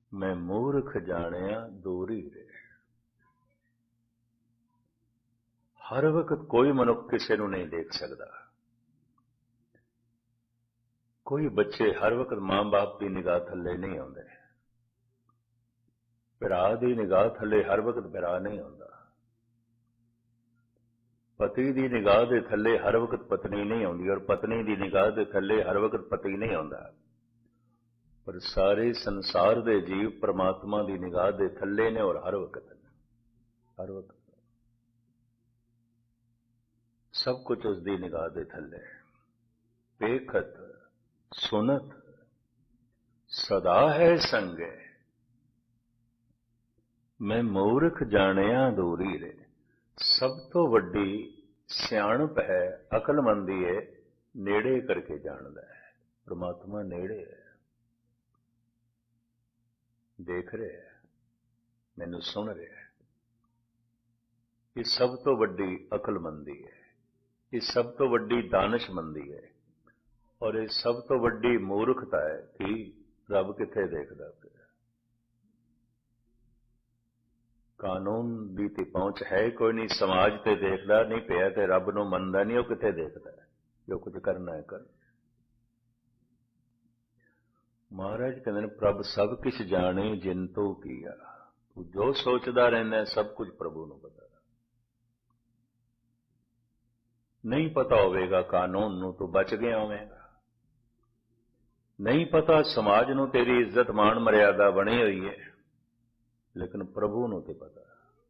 मैं मूर्ख जानिया दूरी रे। हर वक्त कोई मनुख किसी को नहीं देख सकता। कोई बच्चे हर वक्त मां बाप की निगाह थले नहीं आते। भरा की निगाह थले हर वक्त भरा नहीं आता। पति की निगाह के थले हर वक्त पत्नी नहीं आती और पत्नी की निगाह के थले हर वक्त पति नहीं आता। पर सारे संसार के जीव परमात्मा की निगाह के थले ने और हर वक्त सब कुछ उसकी निगाह के थले। देखत सुनत सदा है संगे, मैं मूर्ख जानिया दूरी रे। सब तो वड्डी सियाणप है, अकलमंदी है, नेड़े करके जानदा है। परमात्मा नेड़े है, देख रहे है, मैनू सुन रहे है। ये सब तो वड्डी अकलमंदी है, ये सब तो वड्डी दानशमंदी है और ये सब तो वड्डी मूर्खता है कि रब किथे देखदा पिया। कानून दी ते पहुंच है कोई नहीं, समाज ते देखदा नहीं पिया ते रब नूं मनदा नहीं, वो किथे देखदा है। जो कुछ करना है कर। महाराज कहते हैं प्रभ सब किछ जाने जिन तो किया। तू जो सोचदा रहंदा है सब कुछ प्रभु नूं पता। नहीं पता होवेगा कानून नूं तो बच गया होवेगा। नहीं पता समाज नूं तेरी इज्जत मान मर्यादा बनी हुई है, लेकिन प्रभु नूं ते पता।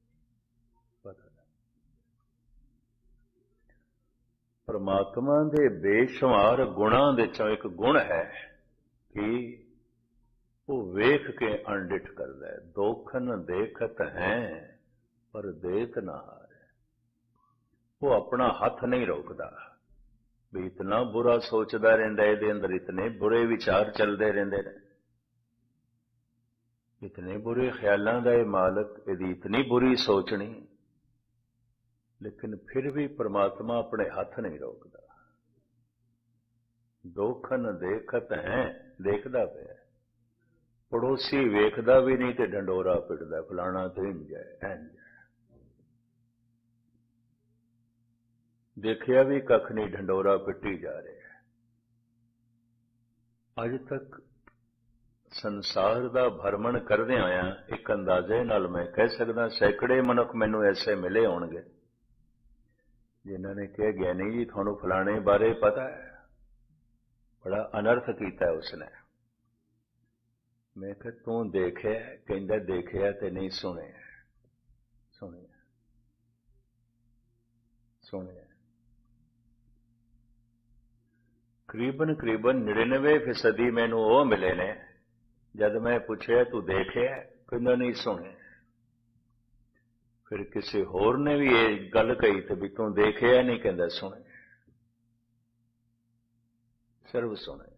परमात्मा दे बेशुमार गुणां दे चों एक गुण है कि वो वेख के अणडिठ करदा है। दोखन देखत हैं पर देत ना हारे। वो अपना हथ नहीं रोकदा भी इतना बुरा सोचदा रहिंदा है, इहदे अंदर इतने बुरे विचार चलदे रहिंदे ने, इतने बुरे ख्यालां दा मालक, इहदी इतनी बुरी सोचनी, लेकिन फिर भी परमात्मा अपने हथ नहीं रोकदा। दोखन देखत हैं, देखदा पिया। पड़ोसी वेखदा भी नहीं ते ढंडोरा पिटदा, फलाना तो इंज है इंज। देखिया भी कख नहीं, ढंडोरा पिटी जा रहा है। अज तक संसार का भ्रमण करदे आया एक अंदाजे नाल मैं कह सकदा सैकड़े मनुख मैनू ऐसे मिले होणगे जिन्होंने कहा ज्ञानी जी थानू फलाने बारे पता है, बड़ा अनर्थ किया उसने। मैं कहा तू देखिया? कहंदा देखिया ते नहीं सुनिया। सुनिया सुनिया करीबन 99% मैनू वो मिले ने, जब मैं पूछया तू देखिया? कहंदा नहीं सुने। फिर किसी होर ने भी ये गल कही तो भी तू देखिया नहीं? कहंदा सुने। सर्व सुने।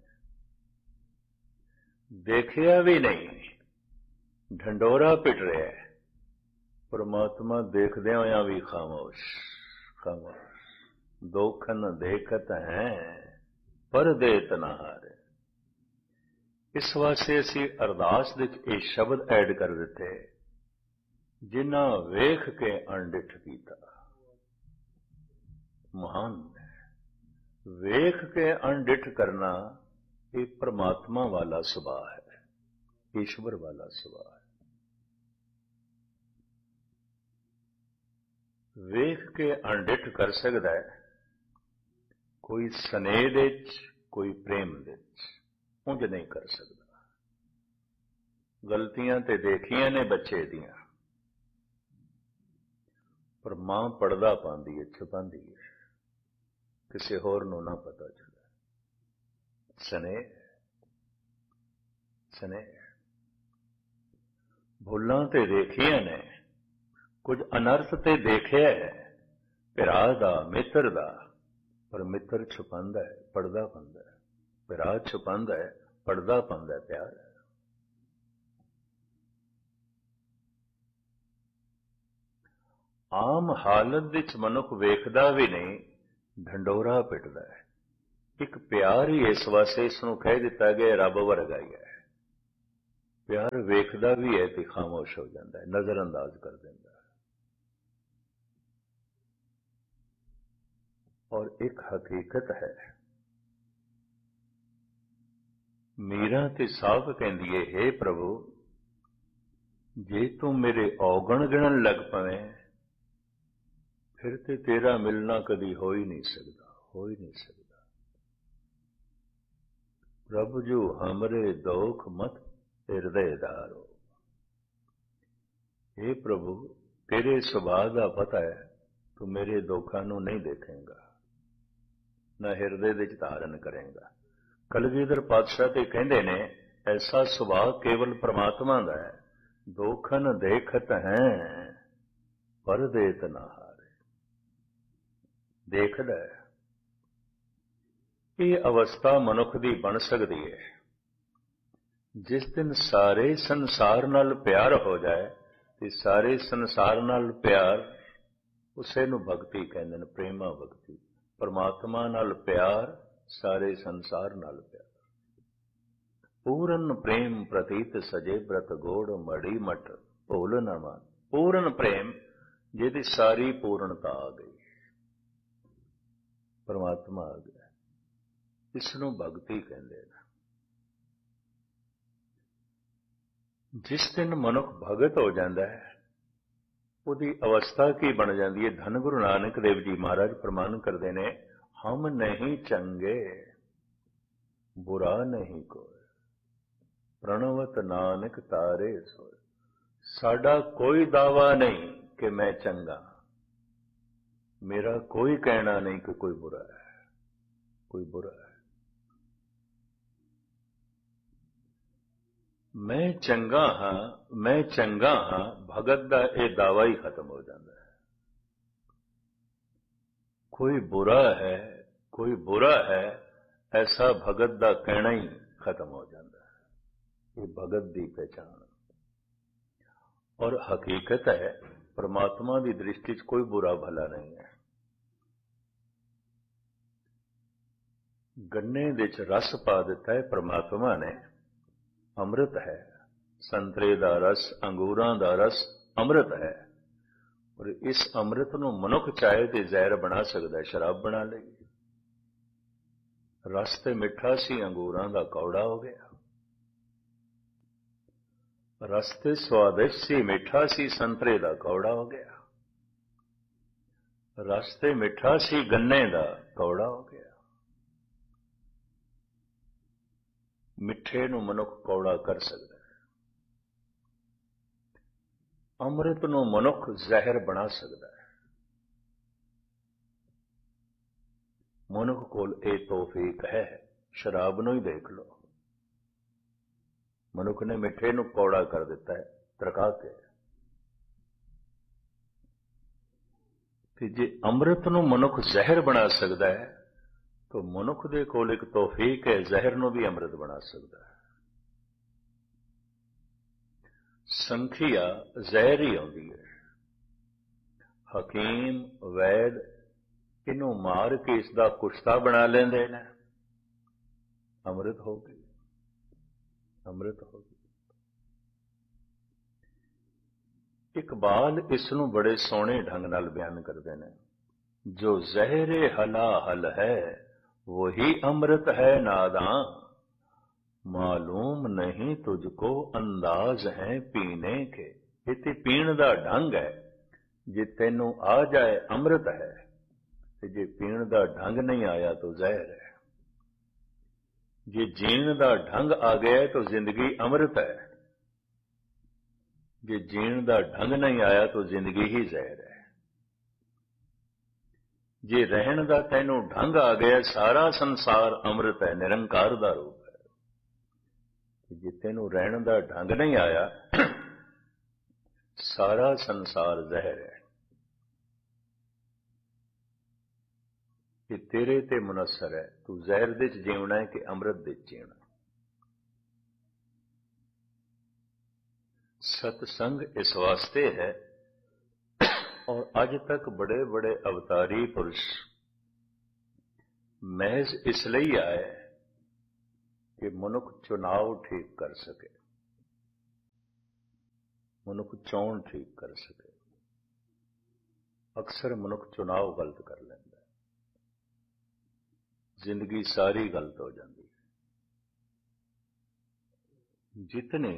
देखिया भी नहीं, ढंडोरा पिट रहा है। परमात्मा देखदे होया भी खामोश खामोश। दोखन देखत हैं पर देत ना हारे। इस वास्ते असी अरदास दे विच ये शब्द ऐड कर दिते, जिन्हां वेख के अणडिठ कीता। महान वेख के अणडिठ करना ये परमात्मा वाला सुभाव है, ईश्वर वाला सुभाव है। वेख के अणडिठ कर सकता है कोई स्नेह दे विच, कोई प्रेम दे विच, उंज नहीं कर सकता। गलतियां ते देखियां ने बच्चे दियां, पर मां पड़दा पांदी है, छुपांदी है, किसी होर नूं ना पता चले। स्नेह स्नेह भुलां ते देखियां ने, कुछ अनर्थ ते देखिया है भरा दा मित्र दा, पर मित्र छुपांदा है, पड़दा पांदा है। भरा छुपांदा है, पड़दा पांदा है, प्यार है। आम हालत विच मनुख वेखदा भी नहीं, ढंडोरा पिटदा है। एक प्यार ही इस वास्ते इसनूं कह दिता गया रब वर्गा ही है। ਪਿਆਰ ਵੇਖਦਾ ਵੀ ਹੈ ਤੇ ਖਾਮੋਸ਼ ਹੋ ਜਾਂਦਾ ਹੈ, ਨਜ਼ਰ ਅੰਦਾਜ਼ ਕਰ ਦਿੰਦਾ ਹੈ। ਔਰ ਇੱਕ ਹਕੀਕਤ ਹੈ, ਮੀਰਾ ਤੇ ਸਾਫ਼ ਕਹਿੰਦੀ ਹੈ, ਹੇ ਪ੍ਰਭੂ, ਜੇ ਤੂੰ ਮੇਰੇ ਔਗਣ ਗਿਣਨ ਲੱਗ ਪਵੇਂ ਫਿਰ ਤੇ ਤੇਰਾ ਮਿਲਣਾ ਕਦੀ ਹੋ ਹੀ ਨਹੀਂ ਸਕਦਾ, ਹੋ ਹੀ ਨਹੀਂ ਸਕਦਾ। ਪ੍ਰਭ ਜੋ ਹਮਰੇ ਦੋਖ ਮਤ ਹਿਰਦੇ ਧਾਰੋ। हे ਪ੍ਰਭੂ, ਤੇਰੇ ਸੁਭਾਅ ਦਾ ਪਤਾ ਹੈ, ਤੂੰ ਮੇਰੇ ਦੁੱਖਾਂ ਨੂੰ ਨਹੀਂ ਦੇਖੇਂਗਾ, ਨਾ ਹਿਰਦੇ ਵਿੱਚ ਧਾਰਨ ਕਰੇਂਗਾ। ਕਲਗੀਧਰ ਪਾਤਸ਼ਾਹ ਤੇ ਕਹਿੰਦੇ ਨੇ, ਐਸਾ ਸੁਭਾਅ ਕੇਵਲ ਪ੍ਰਮਾਤਮਾ ਦਾ ਹੈ। ਦੋਖਨ ਦੇਖਤ ਹੈ ਪਰ ਦੇਤ ਨਾ ਹਾਰੇ। ਦੇਖਦਾ ਹੈ। ਇਹ ਅਵਸਥਾ ਮਨੁੱਖ ਦੀ ਬਣ ਸਕਦੀ ਹੈ ਜਿਸ ਦਿਨ ਸਾਰੇ ਸੰਸਾਰ ਨਾਲ ਪਿਆਰ ਹੋ ਜਾਏ, ਤੇ ਸਾਰੇ ਸੰਸਾਰ ਨਾਲ ਪਿਆਰ ਉਸੇ ਨੂੰ ਭਗਤੀ ਕਹਿੰਦੇ ਨੇ, ਪ੍ਰੇਮਾ ਭਗਤੀ। ਪਰਮਾਤਮਾ ਨਾਲ ਪਿਆਰ, ਸਾਰੇ ਸੰਸਾਰ ਨਾਲ ਪਿਆਰ। ਪੂਰਨ ਪ੍ਰੇਮ ਪ੍ਰਤੀਤ ਸਜੇ ਬ੍ਰਤ ਗੋੜ ਮੜੀ ਮਟ ਭੁੱਲ ਨਾ ਮਾਨ। ਪੂਰਨ ਪ੍ਰੇਮ ਜਿਹਦੀ ਸਾਰੀ ਪੂਰਨਤਾ ਆ ਗਈ, ਪਰਮਾਤਮਾ ਆ ਗਿਆ, ਇਸ ਨੂੰ ਭਗਤੀ ਕਹਿੰਦੇ ਨੇ। ਜਿਸ ਦਿਨ ਮਨੁੱਖ ਭਗਤ ਹੋ ਜਾਂਦਾ ਹੈ, ਉਹਦੀ ਅਵਸਥਾ ਕੀ ਬਣ ਜਾਂਦੀ ਹੈ? ਧੰਨ ਗੁਰੂ ਨਾਨਕ ਦੇਵ ਜੀ ਮਹਾਰਾਜ ਪ੍ਰਮਾਣ ਕਰਦੇ ਨੇ, ਹਮ ਨਹੀਂ ਚੰਗੇ ਬੁਰਾ ਨਹੀਂ ਕੋਈ, ਪ੍ਰਣਵਤ ਨਾਨਕ ਤਾਰੇ ਸੋਏ। ਸਾਡਾ ਕੋਈ ਦਾਵਾ ਨਹੀਂ ਕਿ ਮੈਂ ਚੰਗਾ, ਮੇਰਾ ਕੋਈ ਕਹਿਣਾ ਨਹੀਂ ਕਿ ਕੋਈ ਬੁਰਾ ਹੈ, ਕੋਈ ਬੁਰਾ ਹੈ। ਮੈਂ ਚੰਗਾ ਹਾਂ, ਮੈਂ ਚੰਗਾ ਹਾਂ, ਭਗਤ ਦਾ ਇਹ ਦਾਵਾ ਹੀ ਖਤਮ ਹੋ ਜਾਂਦਾ ਹੈ। ਕੋਈ ਬੁਰਾ ਹੈ, ਕੋਈ ਬੁਰਾ ਹੈ, ਐਸਾ ਭਗਤ ਦਾ ਕਹਿਣਾ ਹੀ ਖਤਮ ਹੋ ਜਾਂਦਾ ਹੈ। ਇਹ ਭਗਤ ਦੀ ਪਹਿਚਾਣ ਔਰ ਹਕੀਕਤ ਹੈ। ਪਰਮਾਤਮਾ ਦੀ ਦ੍ਰਿਸ਼ਟੀ 'ਚ ਕੋਈ ਬੁਰਾ ਭਲਾ ਨਹੀਂ ਹੈ। ਗੰਨੇ ਦੇ 'ਚ ਰਸ ਪਾ ਦਿੱਤਾ ਹੈ ਪਰਮਾਤਮਾ ਨੇ, ਅੰਮ੍ਰਿਤ ਹੈ। ਸੰਤਰੇ ਦਾ ਰਸ, ਅੰਗੂਰਾਂ ਦਾ ਰਸ ਅੰਮ੍ਰਿਤ ਹੈ। ਔਰ ਇਸ ਅੰਮ੍ਰਿਤ ਨੂੰ ਮਨੁੱਖ ਚਾਹੇ ਤੇ ਜ਼ਹਿਰ ਬਣਾ ਸਕਦਾ, ਸ਼ਰਾਬ ਬਣਾ ਲਈ। ਰਸ ਤੇ ਮਿੱਠਾ ਸੀ, ਅੰਗੂਰਾਂ ਦਾ ਕੌੜਾ ਹੋ ਗਿਆ। ਰਸ ਤੇ ਸਵਾਦਿਸ਼ਟ ਸੀ, ਮਿੱਠਾ ਸੀ, ਸੰਤਰੇ ਦਾ ਕੌੜਾ ਹੋ ਗਿਆ। ਰਸ ਤੇ ਮਿੱਠਾ ਸੀ, ਗੰਨੇ ਦਾ ਕੌੜਾ ਹੋ ਗਿਆ। ਮਿੱਠੇ ਨੂੰ ਮਨੁੱਖ ਕੌੜਾ ਕਰ ਸਕਦਾ ਹੈ, ਅੰਮ੍ਰਿਤ ਨੂੰ ਮਨੁੱਖ ਜ਼ਹਿਰ ਬਣਾ ਸਕਦਾ ਹੈ। ਮਨੁੱਖ ਕੋਲ ਇਹ ਤੌਫੀਕ ਹੈ। ਸ਼ਰਾਬ ਨੂੰ ਹੀ ਦੇਖ ਲਓ, ਮਨੁੱਖ ਨੇ ਮਿੱਠੇ ਨੂੰ ਕੌੜਾ ਕਰ ਦਿੱਤਾ ਹੈ ਤਰਕਾ ਕੇ। ਤੇ ਜੇ ਅੰਮ੍ਰਿਤ ਨੂੰ ਮਨੁੱਖ ਜ਼ਹਿਰ ਬਣਾ ਸਕਦਾ ਹੈ, ਤਾਂ ਮਨੁੱਖ ਦੇ ਕੋਲ ਇੱਕ ਤੌਫੀਕ ਹੈ, ਜ਼ਹਿਰ ਨੂੰ ਵੀ ਅੰਮ੍ਰਿਤ ਬਣਾ ਸਕਦਾ ਹੈ। ਸੰਖਿਆ ਜ਼ਹਿਰ ਹੀ ਆਉਂਦੀ ਹੈ। ਹਕੀਮ, ਵੈਦ ਇਹਨੂੰ ਮਾਰ ਕੇ ਇਸ ਦਾ ਕੁਸ਼ਤਾ ਬਣਾ ਲੈਂਦੇ ਨੇ, ਅੰਮ੍ਰਿਤ ਹੋ ਗਈ, ਅੰਮ੍ਰਿਤ ਹੋ ਗਈ। ਇਕਬਾਲ ਇਸ ਨੂੰ ਬੜੇ ਸੋਹਣੇ ਢੰਗ ਨਾਲ ਬਿਆਨ ਕਰਦੇ ਨੇ, ਜੋ ਜ਼ਹਿਰੇ ਹਲਾ ਹਲ ਹੈ वही अमृत है नादां, मालूम नहीं तुझको अंदाज है पीने के। इति पीण दा ढंग है, जे तेनू आ जाए अमृत है, ते जे पीण दा ढंग नहीं आया तो जहर है। जे जीण दा ढंग आ गया तो जिंदगी अमृत है, जे जीण दा ढंग नहीं आया तो जिंदगी ही जहर है। जे रहन का तैनू ढंग आ गया, सारा संसार अमृत है, निरंकार का रूप है। जे तैनू रहन का ढंग नहीं आया, सारा संसार जहर है। ये तेरे ते मुनसर है, तू जहर दे जीवना है कि अमृत दे जीवना। सत्संग इस वास्ते है, और आज तक बड़े बड़े अवतारी पुरुष महज इसलिए आए कि मनुख चुनाव ठीक कर सके। ਮਨੁੱਖ ਚੋਣ ਠੀਕ ਕਰ ਸਕੇ। ਅਕਸਰ ਮਨੁੱਖ ਚੁਣਾਵ ਗਲਤ ਕਰ ਲੈਂਦਾ, ਜ਼ਿੰਦਗੀ ਸਾਰੀ ਗਲਤ ਹੋ ਜਾਂਦੀ ਹੈ। ਜਿਤਨੇ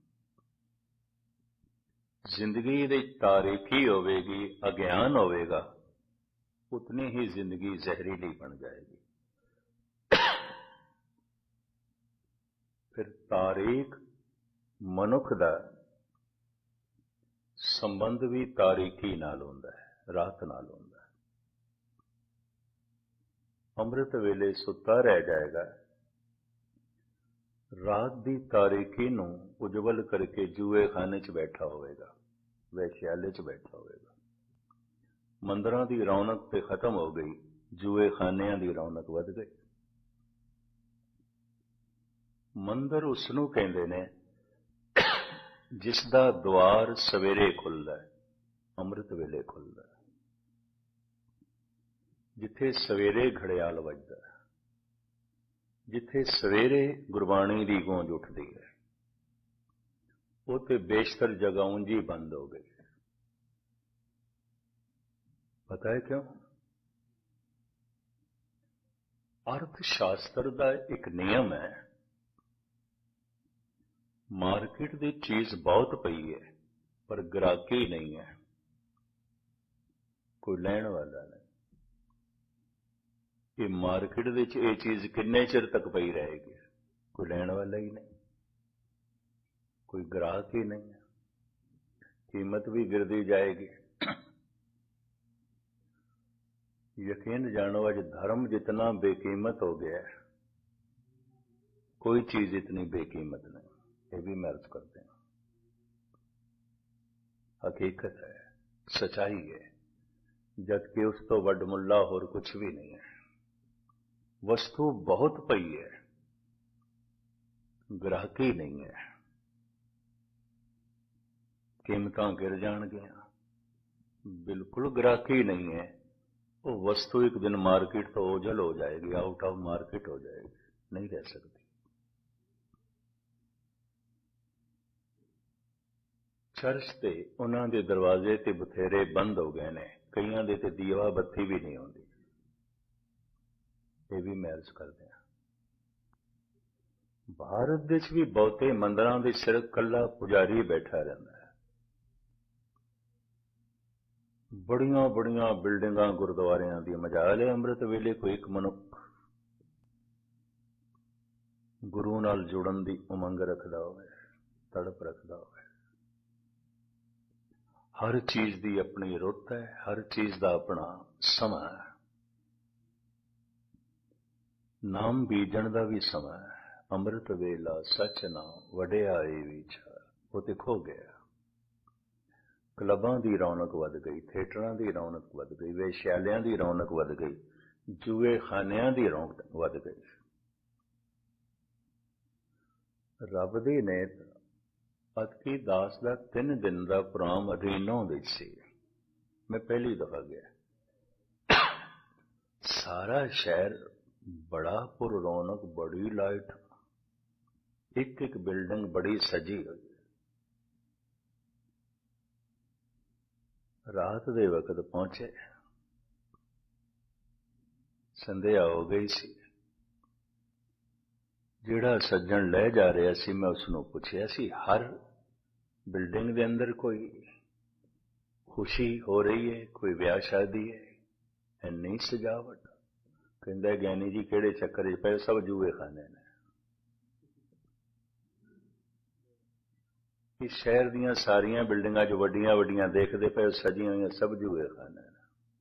ਜ਼ਿੰਦਗੀ ਦੀ ਤਾਰੀਕੀ ਹੋਵੇਗੀ, ਅਗਿਆਨ ਹੋਵੇਗਾ, ਉਤਨੀ ਹੀ ਜ਼ਿੰਦਗੀ ਜ਼ਹਿਰੀਲੀ ਬਣ ਜਾਏਗੀ। ਫਿਰ ਤਾਰੀਖ ਮਨੁੱਖ ਦਾ ਸੰਬੰਧ ਵੀ ਤਾਰੀਕੀ ਨਾਲ ਹੁੰਦਾ ਹੈ, ਰਾਤ ਨਾਲ ਹੁੰਦਾ ਹੈ। ਅੰਮ੍ਰਿਤ ਵੇਲੇ ਸੁੱਤਾ ਰਹਿ ਜਾਏਗਾ, ਰਾਤ ਦੀ ਤਾਰੀਕੀ ਨੂੰ ਉਜਵਲ ਕਰਕੇ ਜੂਏ ਖਾਨੇ 'ਚ ਬੈਠਾ ਹੋਵੇਗਾ, ਵੈਸ਼ਿਆਲੇ 'ਚ ਬੈਠਾ ਹੋਵੇਗਾ। ਮੰਦਰਾਂ ਦੀ ਰੌਣਕ ਤੇ ਖਤਮ ਹੋ ਗਈ, ਜੂਏ ਖਾਨਿਆਂ ਦੀ ਰੌਣਕ ਵੱਧ ਗਈ। ਮੰਦਰ ਉਸ ਨੂੰ ਕਹਿੰਦੇ ਨੇ ਜਿਸ ਦਾ ਦੁਆਰ ਸਵੇਰੇ ਖੁੱਲਦਾ ਹੈ, ਅੰਮ੍ਰਿਤ ਵੇਲੇ ਖੁੱਲਦਾ ਹੈ। ਜਿੱਥੇ ਸਵੇਰੇ ਘੜਿਆਲ ਵੱਜਦਾ ਹੈ, ਜਿੱਥੇ ਸਵੇਰੇ ਗੁਰਬਾਣੀ ਦੀ ਗੂੰਜ ਉੱਠਦੀ ਹੈ, ਉਹ ਤੇ ਬੇਸ਼ਤਰ ਜਗ੍ਹਾ ਉਂਝ ਹੀ ਬੰਦ ਹੋ ਗਈ। ਪਤਾ ਹੈ ਕਿਉਂ? ਅਰਥ ਸ਼ਾਸਤਰ ਦਾ ਇੱਕ ਨਿਯਮ ਹੈ, ਮਾਰਕੀਟ ਦੀ ਚੀਜ਼ ਬਹੁਤ ਪਈ ਹੈ ਪਰ ਗ੍ਰਾਹਕੀ ਨਹੀਂ ਹੈ, ਕੋਈ ਲੈਣ ਵਾਲਾ ਨਹੀਂ। ਇਹ ਮਾਰਕੀਟ ਵਿੱਚ ਇਹ ਚੀਜ਼ ਕਿੰਨੇ ਚਿਰ ਤੱਕ ਪਈ ਰਹੇਗੀ? ਕੋਈ ਲੈਣ ਵਾਲਾ ਹੀ ਨਹੀਂ, ਕੋਈ ਗ੍ਰਾਹਕ ਹੀ ਨਹੀਂ ਹੈ, ਕੀਮਤ ਵੀ ਗਿਰਦੀ ਜਾਏਗੀ। ਯਕੀਨ ਜਾਣੋ, ਅੱਜ ਧਰਮ जितना बेकीमत हो गया है, कोई चीज इतनी बेकीमत नहीं। ये भी मैं अर्ज करते हैं, हकीकत है, सच्चाई है, जबकि उस तो वड मुल्ला होर कुछ भी नहीं है। वस्तु बहुत पई है, ग्राहकी नहीं है, कीमतां गिर जाणगियां, बिल्कुल ग्राहकी नहीं है। वो वस्तु एक दिन मार्केट तो ओझल हो जाएगी, आउट ऑफ मार्केट हो जाएगी, नहीं रह सकती। चर्च ते उन्हां दे दरवाजे ते बथेरे बंद हो गए ने, कईयां दे ते दीवा बत्ती भी नहीं होंदी। ये भी मैं अर्ज करदे हां, भारत विच भी बहुते मंदिरां दे सिर कल्ला पुजारी बैठा रहिंदा है। बड़ियां बड़ियां बिल्डिंगां गुरुद्वारियां दी मजाल है, अमृत वेले कोई एक मनुख गुरु नाल जुड़न दी उमंग रखदा होवे, तड़प रखदा होवे। हर चीज दी अपनी रुत है, हर चीज दा अपना समा है। नाम बीजण दा भी समा है। अमृत वेला सच नाम वडियाई विचार, वो ते खो गया। क्लबां दी रौनक वध गई, थिएटरां दी रौनक वध गई, वेश्यालियां दी रौनक वध गई, जुए खानियां दी रौनक वध गई। रब दी नेत अतकी दास दा 3 दिन दा प्रोग्राम अधीनों विच सी। मैं पहली दफा गया, सारा शहर बड़ा पुर रौनक, बड़ी लाइट, एक एक बिल्डिंग बड़ी सजी हुई। रात दे वक्त पहुंचे, संध्या हो गई सी। जिहड़ा सज्जन लै जा रहा सी, मैं उसनों पुछया सी, हर बिल्डिंग दे अंदर कोई खुशी हो रही है, कोई ब्याह शादी है, इन्नी सजावट? कहंदा ज्ञानी जी किहड़े चक्कर च पए, सब जूए खाने ने। इस शहर दीयां सारियां बिल्डिंगां जो वड्डियां वड्डियां देखदे पए, सजियां होईयां सब जूए खाने ने।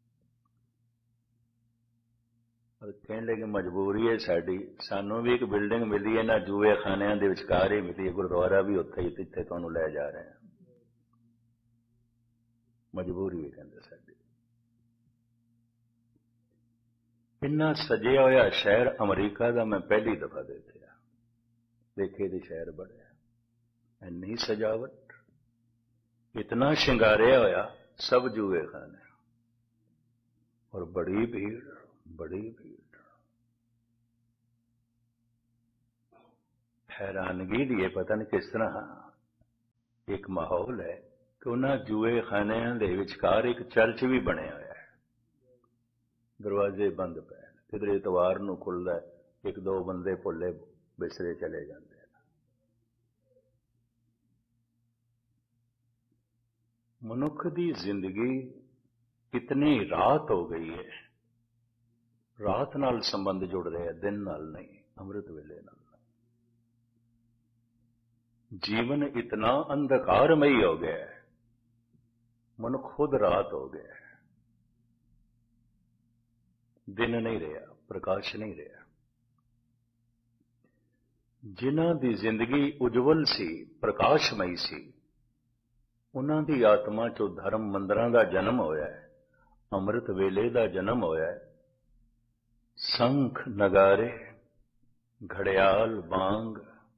और कहण लगे मजबूरी है साडी, सानू भी एक बिल्डिंग मिली है ना जूए खानियां दे विचकार ही मिली है, गुरुद्वारा भी उत्थे ही, जिथे तुहानूं लै जा रहे हैं। मजबूरी है कहंदे साडी। इन्ना सजिया होया शहर अमरीका दा मैं पहली दफा देखिया, देखे दे शहर बड़े, इन्नी सजावट, इतना शिंगारिया होया, सब जूए खाने, और बड़ी भीड़, बड़ी भीड़। हैरानगी दी पता नहीं किस तरह एक माहौल है कि उन्होंने जूए खानिਆਂ ਦੇ ਵਿਚਕਾਰ एक चर्च भी ਬਣਿਆ ਹੋਇਆ है। दरवाजे बंद पे, किधरे इतवार ਨੂੰ खुलता है, एक दो बंदे भुले बिसरे चले जाते हैं। मनुख की जिंदगी इतनी रात हो गई है, रात नाल संबंध जुड़ रहे हैं, दिन नाल नहीं, अमृत वेले नाल। जीवन इतना अंधकारमयी हो गया है, मनुख खुद रात हो गया है, दिन नहीं रहा, प्रकाश नहीं रहा। जिन्हां दी जिंदगी उज्जवल सी, प्रकाशमयी सी, उन्हां दी आत्मा चो धर्म मंदिरां दा जन्म होया है, अमृत वेले दा जन्म होया है। संख नगारे, घड़ियाल बांग,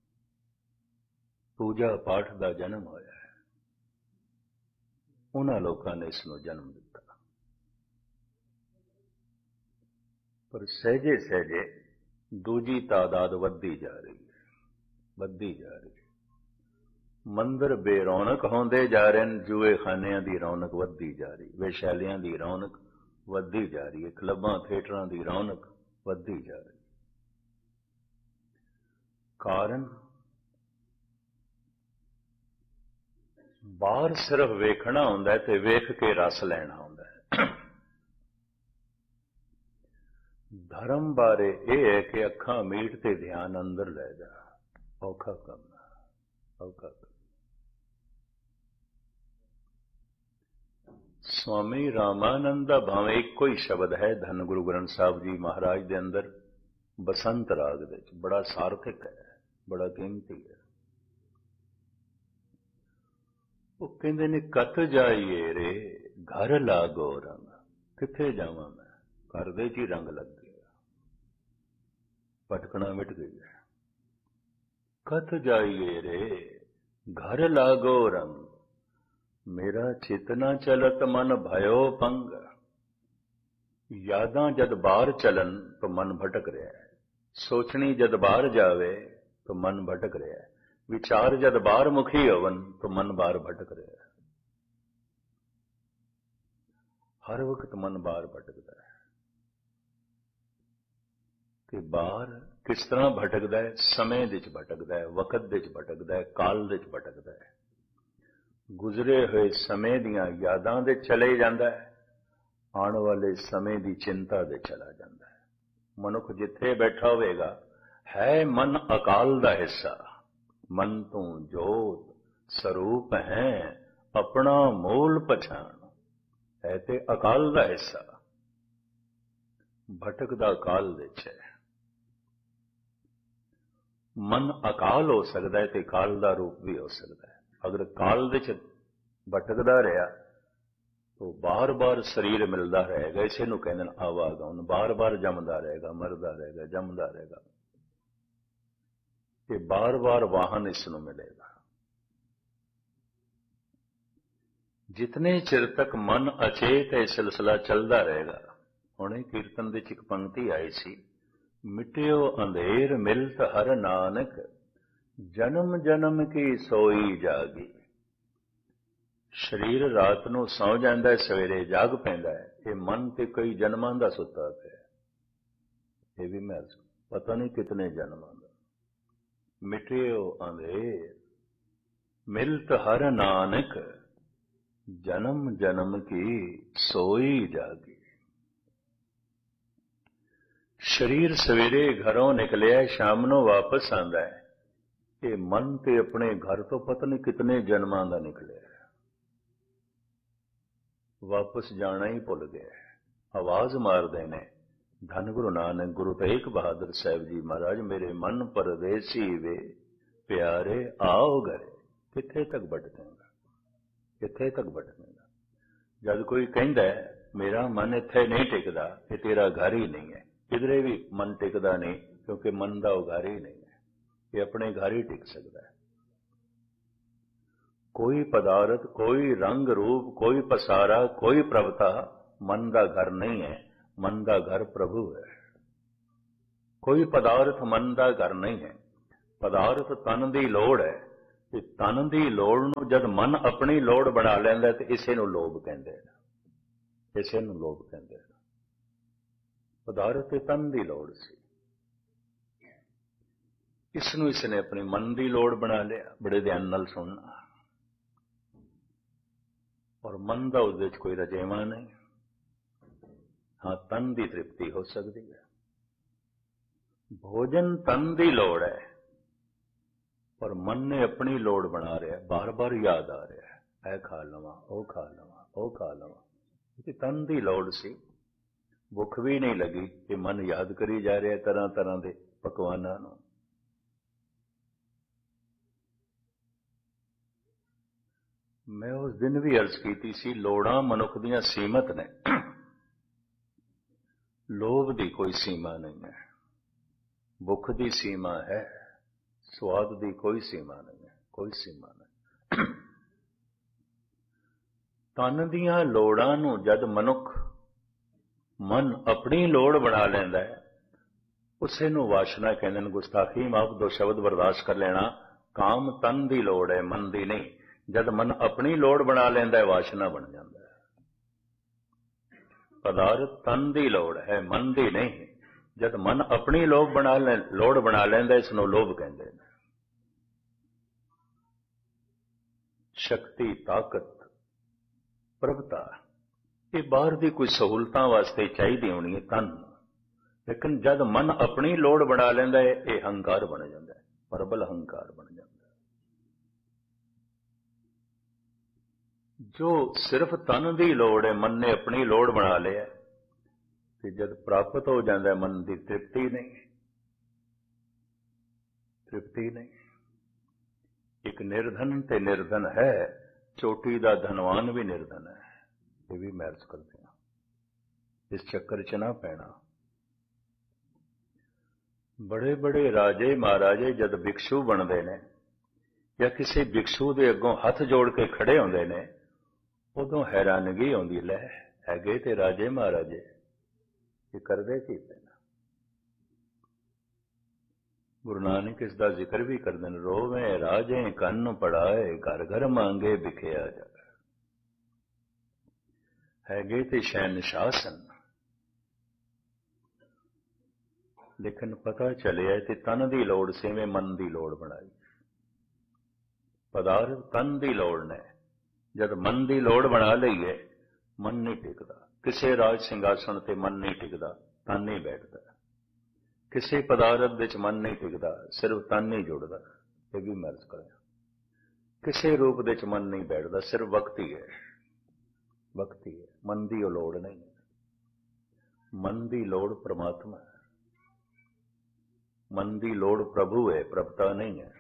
पूजा पाठ का जन्म होया है। उन्हां लोकां ने इसनूं जन्म दिता, पर सहजे सहजे दूजी तादाद वधदी जा रही है, वधदी जा रही है। मंदिर बेरौनक होंदे जा रहे हैं, जूए खानिਆਂ ਦੀ रौनक वधदी जा रही, वेश्यालियां ਦੀ रौनक वधदी जा रही है, क्लबां थिएटरां ਦੀ रौनक वधदी जा रही। कारण बाहर सिर्फ वेखना होंदा है ते वेख के रस लेना होंदा है। धर्म बारे यह है कि अखां मीट ते ध्यान अंदर ले जा, औखा काम, औखा काम। स्वामी रामानंद दा भावें इक्को ही शब्द है धन गुरु ग्रंथ साहब जी महाराज दे अंदर बसंत राग दे, बड़ा सार्थक है, बड़ा कीमती है। वो कहते ने कत जाइए रे घर लागो रंग, किथे जावां मैं, घर दे च ही रंग लग गया, भटकना मिट गया। कत जाइए रे घर लागो रंग, मेरा चितना चलत मन भयो पंग। यादां जद बाहर चलन तो मन भटक रहा है, सोचनी जद बाहर जावे तो मन भटक रहा है, विचार जद बाहर मुखी होवन तो मन बाहर भटक रहा है। हर वक्त मन बाहर भटकता है कि बाहर किस तरह भटकता है, समय दे च भटकता है, वक्त दे च भटकता है, काल दे च भटकता है। गुजरे हुए समय दियां यादां दे चले जांदा है, आने वाले समय दी चिंता दे चला जांदा है। मनुख जिथे बैठा होवेगा है मन अकाल दा हिस्सा, मन तू जोत स्वरूप है अपना मूल पछाण, है ते अकाल दा हिस्सा, भटकदा काल दे च। मन अकाल हो सकता है ते काल दा रूप भी हो सकता है। अगर काल दे च भटकदा रहा तो बार बार शरीर मिलता रहेगा, इसे नूं कहंदे ने आवागमन, बार बार जमदा रहेगा, मरदा रहेगा, जमदा रहेगा, ये बार बार वाहन इसनूं मिलेगा। जितने चिर तक मन अचेत है सिलसिला चलता रहेगा। हुणे कीर्तन दे एक पंक्ति आई सी, मिटियो अंधेर मिलत हर नानक, जन्म जन्म की सोई जागी। शरीर रात नूं सौ जांदा है, सवेरे जाग पैंदा है, ये मन ते कई जन्मां दा सुत्ता पिया, ये भी मैं पता नहीं कितने जन्मां दा। मिटियो अंधेर मिलत हर नानक, जन्म जन्म की सोई जागी। शरीर सवेरे घरों निकलिया, शाम नूं वापस आंदा है, ये मन ते अपने घर तो पता नहीं कितने जन्मां दा निकलिया, वापस जाना ही भुल गया। आवाज मारदे ने धन गुरु नानक गुरु तेग बहादुर साहब जी महाराज, मेरे मन परदेसी वे प्यारे आओ घरे। किथे तक भटकेगा, किथे तक भटकेगा? जब कोई कहता है मेरा मन इत्थे नहीं टिकदा, ये तेरा घर ही नहीं है, किधरे भी मन टिकदा नहीं, क्योंकि मन का वो घर ही नहीं है, ये अपने घर ही टिक सकता है। कोई पदार्थ, कोई रंग रूप, कोई पसारा, कोई प्रभता मन का घर नहीं है, मन का घर प्रभु है। कोई पदार्थ मन का घर नहीं है, पदार्थ तन की लोड़ है, ਤੇ ਤਨ ਦੀ ਲੋੜ ਨੂੰ ਜਦ ਮਨ ਆਪਣੀ ਲੋੜ ਬਣਾ ਲੈਂਦਾ ਤੇ ਇਸੇ ਨੂੰ ਲੋਭ ਕਹਿੰਦੇ ਨੇ, ਇਸੇ ਨੂੰ ਲੋਭ ਕਹਿੰਦੇ ਨੇ। ਪਦਾਰਥ ਤੇ ਤਨ ਦੀ ਲੋੜ ਸੀ, ਇਸ ਨੂੰ ਇਸਨੇ ਆਪਣੀ ਮਨ ਦੀ ਲੋੜ ਬਣਾ ਲਿਆ। ਬੜੇ ਧਿਆਨ ਨਾਲ ਸੁਣਨਾ। ਔਰ ਮਨ ਦਾ ਉਹਦੇ ਵਿੱਚ ਕੋਈ ਰਜੇਵਾਂ ਨਹੀਂ। ਹਾਂ, ਤਨ ਦੀ ਤ੍ਰਿਪਤੀ ਹੋ ਸਕਦੀ ਹੈ। ਭੋਜਨ ਤਨ ਦੀ ਲੋੜ ਹੈ, ਪਰ ਮਨ ਨੇ ਆਪਣੀ ਲੋੜ ਬਣਾ ਰਿਹਾ। ਬਾਰ-ਬਾਰ ਯਾਦ ਆ ਰਿਹਾ, ਇਹ ਖਾ ਲਵਾਂ, ਉਹ ਖਾ ਲਵਾਂ, ਉਹ ਖਾ ਲਵਾਂ। ਇਹ ਤਨ ਦੀ ਲੋੜ ਸੀ। ਭੁੱਖ ਵੀ ਨਹੀਂ ਲੱਗੀ ਕਿ ਮਨ ਯਾਦ ਕਰੀ ਜਾ ਰਿਹਾ ਤਰ੍ਹਾਂ ਤਰ੍ਹਾਂ ਦੇ ਪਕਵਾਨਾਂ ਨੂੰ। ਮੈਂ ਉਸ ਦਿਨ ਵੀ ਅਰਜ਼ ਕੀਤੀ ਸੀ, ਲੋੜਾਂ ਮਨੁੱਖ ਦੀਆਂ ਸੀਮਤ ਨੇ। ਲੋਭ ਦੀ ਕੋਈ ਸੀਮਾ ਨਹੀਂ ਹੈ, ਭੁੱਖ ਦੀ ਸੀਮਾ ਹੈ, ਸਵਾਦ ਦੀ ਕੋਈ ਸੀਮਾ ਨਹੀਂ ਹੈ, ਕੋਈ ਸੀਮਾ ਨਹੀਂ। ਤਨ ਦੀਆਂ ਲੋੜਾਂ ਨੂੰ ਜਦ ਮਨੁੱਖ ਮਨ ਆਪਣੀ ਲੋੜ ਬਣਾ ਲੈਂਦਾ ਹੈ, ਉਸੇ ਨੂੰ ਵਾਸ਼ਨਾ ਕਹਿੰਦੇ ਨੇ। ਗੁਸਤਾਖੀ ਮਾਫ, ਦੋ ਸ਼ਬਦ ਬਰਦਾਸ਼ਤ ਕਰ ਲੈਣਾ। ਕਾਮ ਤਨ ਦੀ ਲੋੜ ਹੈ, ਮਨ ਦੀ ਨਹੀਂ। ਜਦ ਮਨ ਆਪਣੀ ਲੋੜ ਬਣਾ ਲੈਂਦਾ ਹੈ, ਵਾਸ਼ਨਾ ਬਣ ਜਾਂਦਾ ਹੈ। ਪਦਾਰਥ ਤਨ ਦੀ ਲੋੜ ਹੈ, ਮਨ ਦੀ ਨਹੀਂ। ਜਦ ਮਨ ਆਪਣੀ ਲੋੜ ਬਣਾ ਲੈਂਦਾ, ਇਸ ਨੂੰ ਲੋਭ ਕਹਿੰਦੇ ਨੇ। ਸ਼ਕਤੀ, ਤਾਕਤ, ਪ੍ਰਭਤਾ, ਇਹ ਬਾਹਰ ਦੀ ਕੋਈ ਸਹੂਲਤਾਂ ਵਾਸਤੇ ਚਾਹੀਦੀ ਹੋਣੀ ਹੈ ਤਨ। ਲੇਕਿਨ ਜਦ ਮਨ ਆਪਣੀ ਲੋੜ ਬਣਾ ਲੈਂਦਾ ਹੈ, ਇਹ ਹੰਕਾਰ ਬਣ ਜਾਂਦਾ ਹੈ, ਪ੍ਰਬਲ ਹੰਕਾਰ ਬਣ ਜਾਂਦਾ ਹੈ। ਜੋ ਸਿਰਫ ਤਨ ਦੀ ਲੋੜ ਹੈ, ਮਨ ਨੇ ਆਪਣੀ ਲੋੜ ਬਣਾ ਲਿਆ, ਤੇ ਜਦ ਪ੍ਰਾਪਤ ਹੋ ਜਾਂਦਾ ਹੈ, ਮਨ ਦੀ ਤ੍ਰਿਪਤੀ ਨਹੀਂ, ਤ੍ਰਿਪਤੀ ਨਹੀਂ। ਇੱਕ ਨਿਰਧਨ ਤੇ ਨਿਰਧਨ ਹੈ, ਚੋਟੀ ਦਾ ਧਨਵਾਨ ਵੀ ਨਿਰਧਨ ਹੈ। ਇਹ ਵੀ ਮੈਂ ਅਰਜ਼ ਕਰਦੇ ਹਾਂ, ਇਸ ਚੱਕਰ 'ਚ ਨਾ ਪੈਣਾ। ਬੜੇ ਬੜੇ ਰਾਜੇ ਮਹਾਰਾਜੇ ਜਦ ਭਿਕਸ਼ੂ ਬਣਦੇ ਨੇ, ਜਾਂ ਕਿਸੇ ਭਿਕਸ਼ੂ ਦੇ ਅੱਗੋਂ ਹੱਥ ਜੋੜ ਕੇ ਖੜੇ ਹੁੰਦੇ ਨੇ, ਉਦੋਂ ਹੈਰਾਨਗੀ ਆਉਂਦੀ, ਲੈ ਹੈਗੇ ਤੇ ਰਾਜੇ ਮਹਾਰਾਜੇ, ਇਹ ਕਰਦੇ ਕੀ ਪਏ ਨੇ। ਗੁਰੂ ਨਾਨਕ ਇਸ ਦਾ ਜ਼ਿਕਰ ਵੀ ਕਰਦੇ ਨੇ, ਰੋਵੇਂ ਰਾਜੇ ਕੰਨ ਪੜਾਏ, ਘਰ ਘਰ ਮੰਗੇ ਵਿਖਿਆ ਜਾ। ਹੈਗੇ ਤੇ ਸ਼ਹਿਨਸ਼ਾਹ ਸਨ, ਲੇਕਿਨ ਪਤਾ ਚੱਲਿਆ ਤੇ ਤਨ ਦੀ ਲੋੜ ਸੇਵੇਂ ਮਨ ਦੀ ਲੋੜ ਬਣਾਈ। ਪਦਾਰਥ ਤਨ ਦੀ ਲੋੜ ਨੇ, ਜਦ ਮਨ ਦੀ ਲੋੜ ਬਣਾ ਲਈਏ, ਮਨ ਨਹੀਂ ਟਿਕਦਾ। ਕਿਸੇ ਰਾਜ ਸਿੰਘਾਸਣ ਤੇ ਮਨ ਨਹੀਂ ਟਿਕਦਾ, ਤਨ ਨਹੀਂ ਬੈਠਦਾ। ਕਿਸੇ ਪਦਾਰਥ ਵਿੱਚ ਮਨ ਨਹੀਂ ਟਿਕਦਾ, ਸਿਰਫ ਤਨ ਨਹੀਂ ਜੁੜਦਾ। ਇਹ ਵੀ ਮੈਂ ਅਰਜ਼ ਕਰਿਆ। ਕਿਸੇ ਰੂਪ ਵਿੱਚ ਮਨ ਨਹੀਂ ਬੈਠਦਾ, ਸਿਰਫ ਵਕਤੀ ਹੈ, ਵਕਤੀ ਹੈ। ਮਨ ਦੀ ਉਹ ਲੋੜ ਨਹੀਂ ਹੈ। ਮਨ ਦੀ ਲੋੜ ਪ੍ਰਮਾਤਮਾ ਹੈ, ਮਨ ਦੀ ਲੋੜ ਪ੍ਰਭੂ ਹੈ, ਪ੍ਰਭਤਾ ਨਹੀਂ ਹੈ।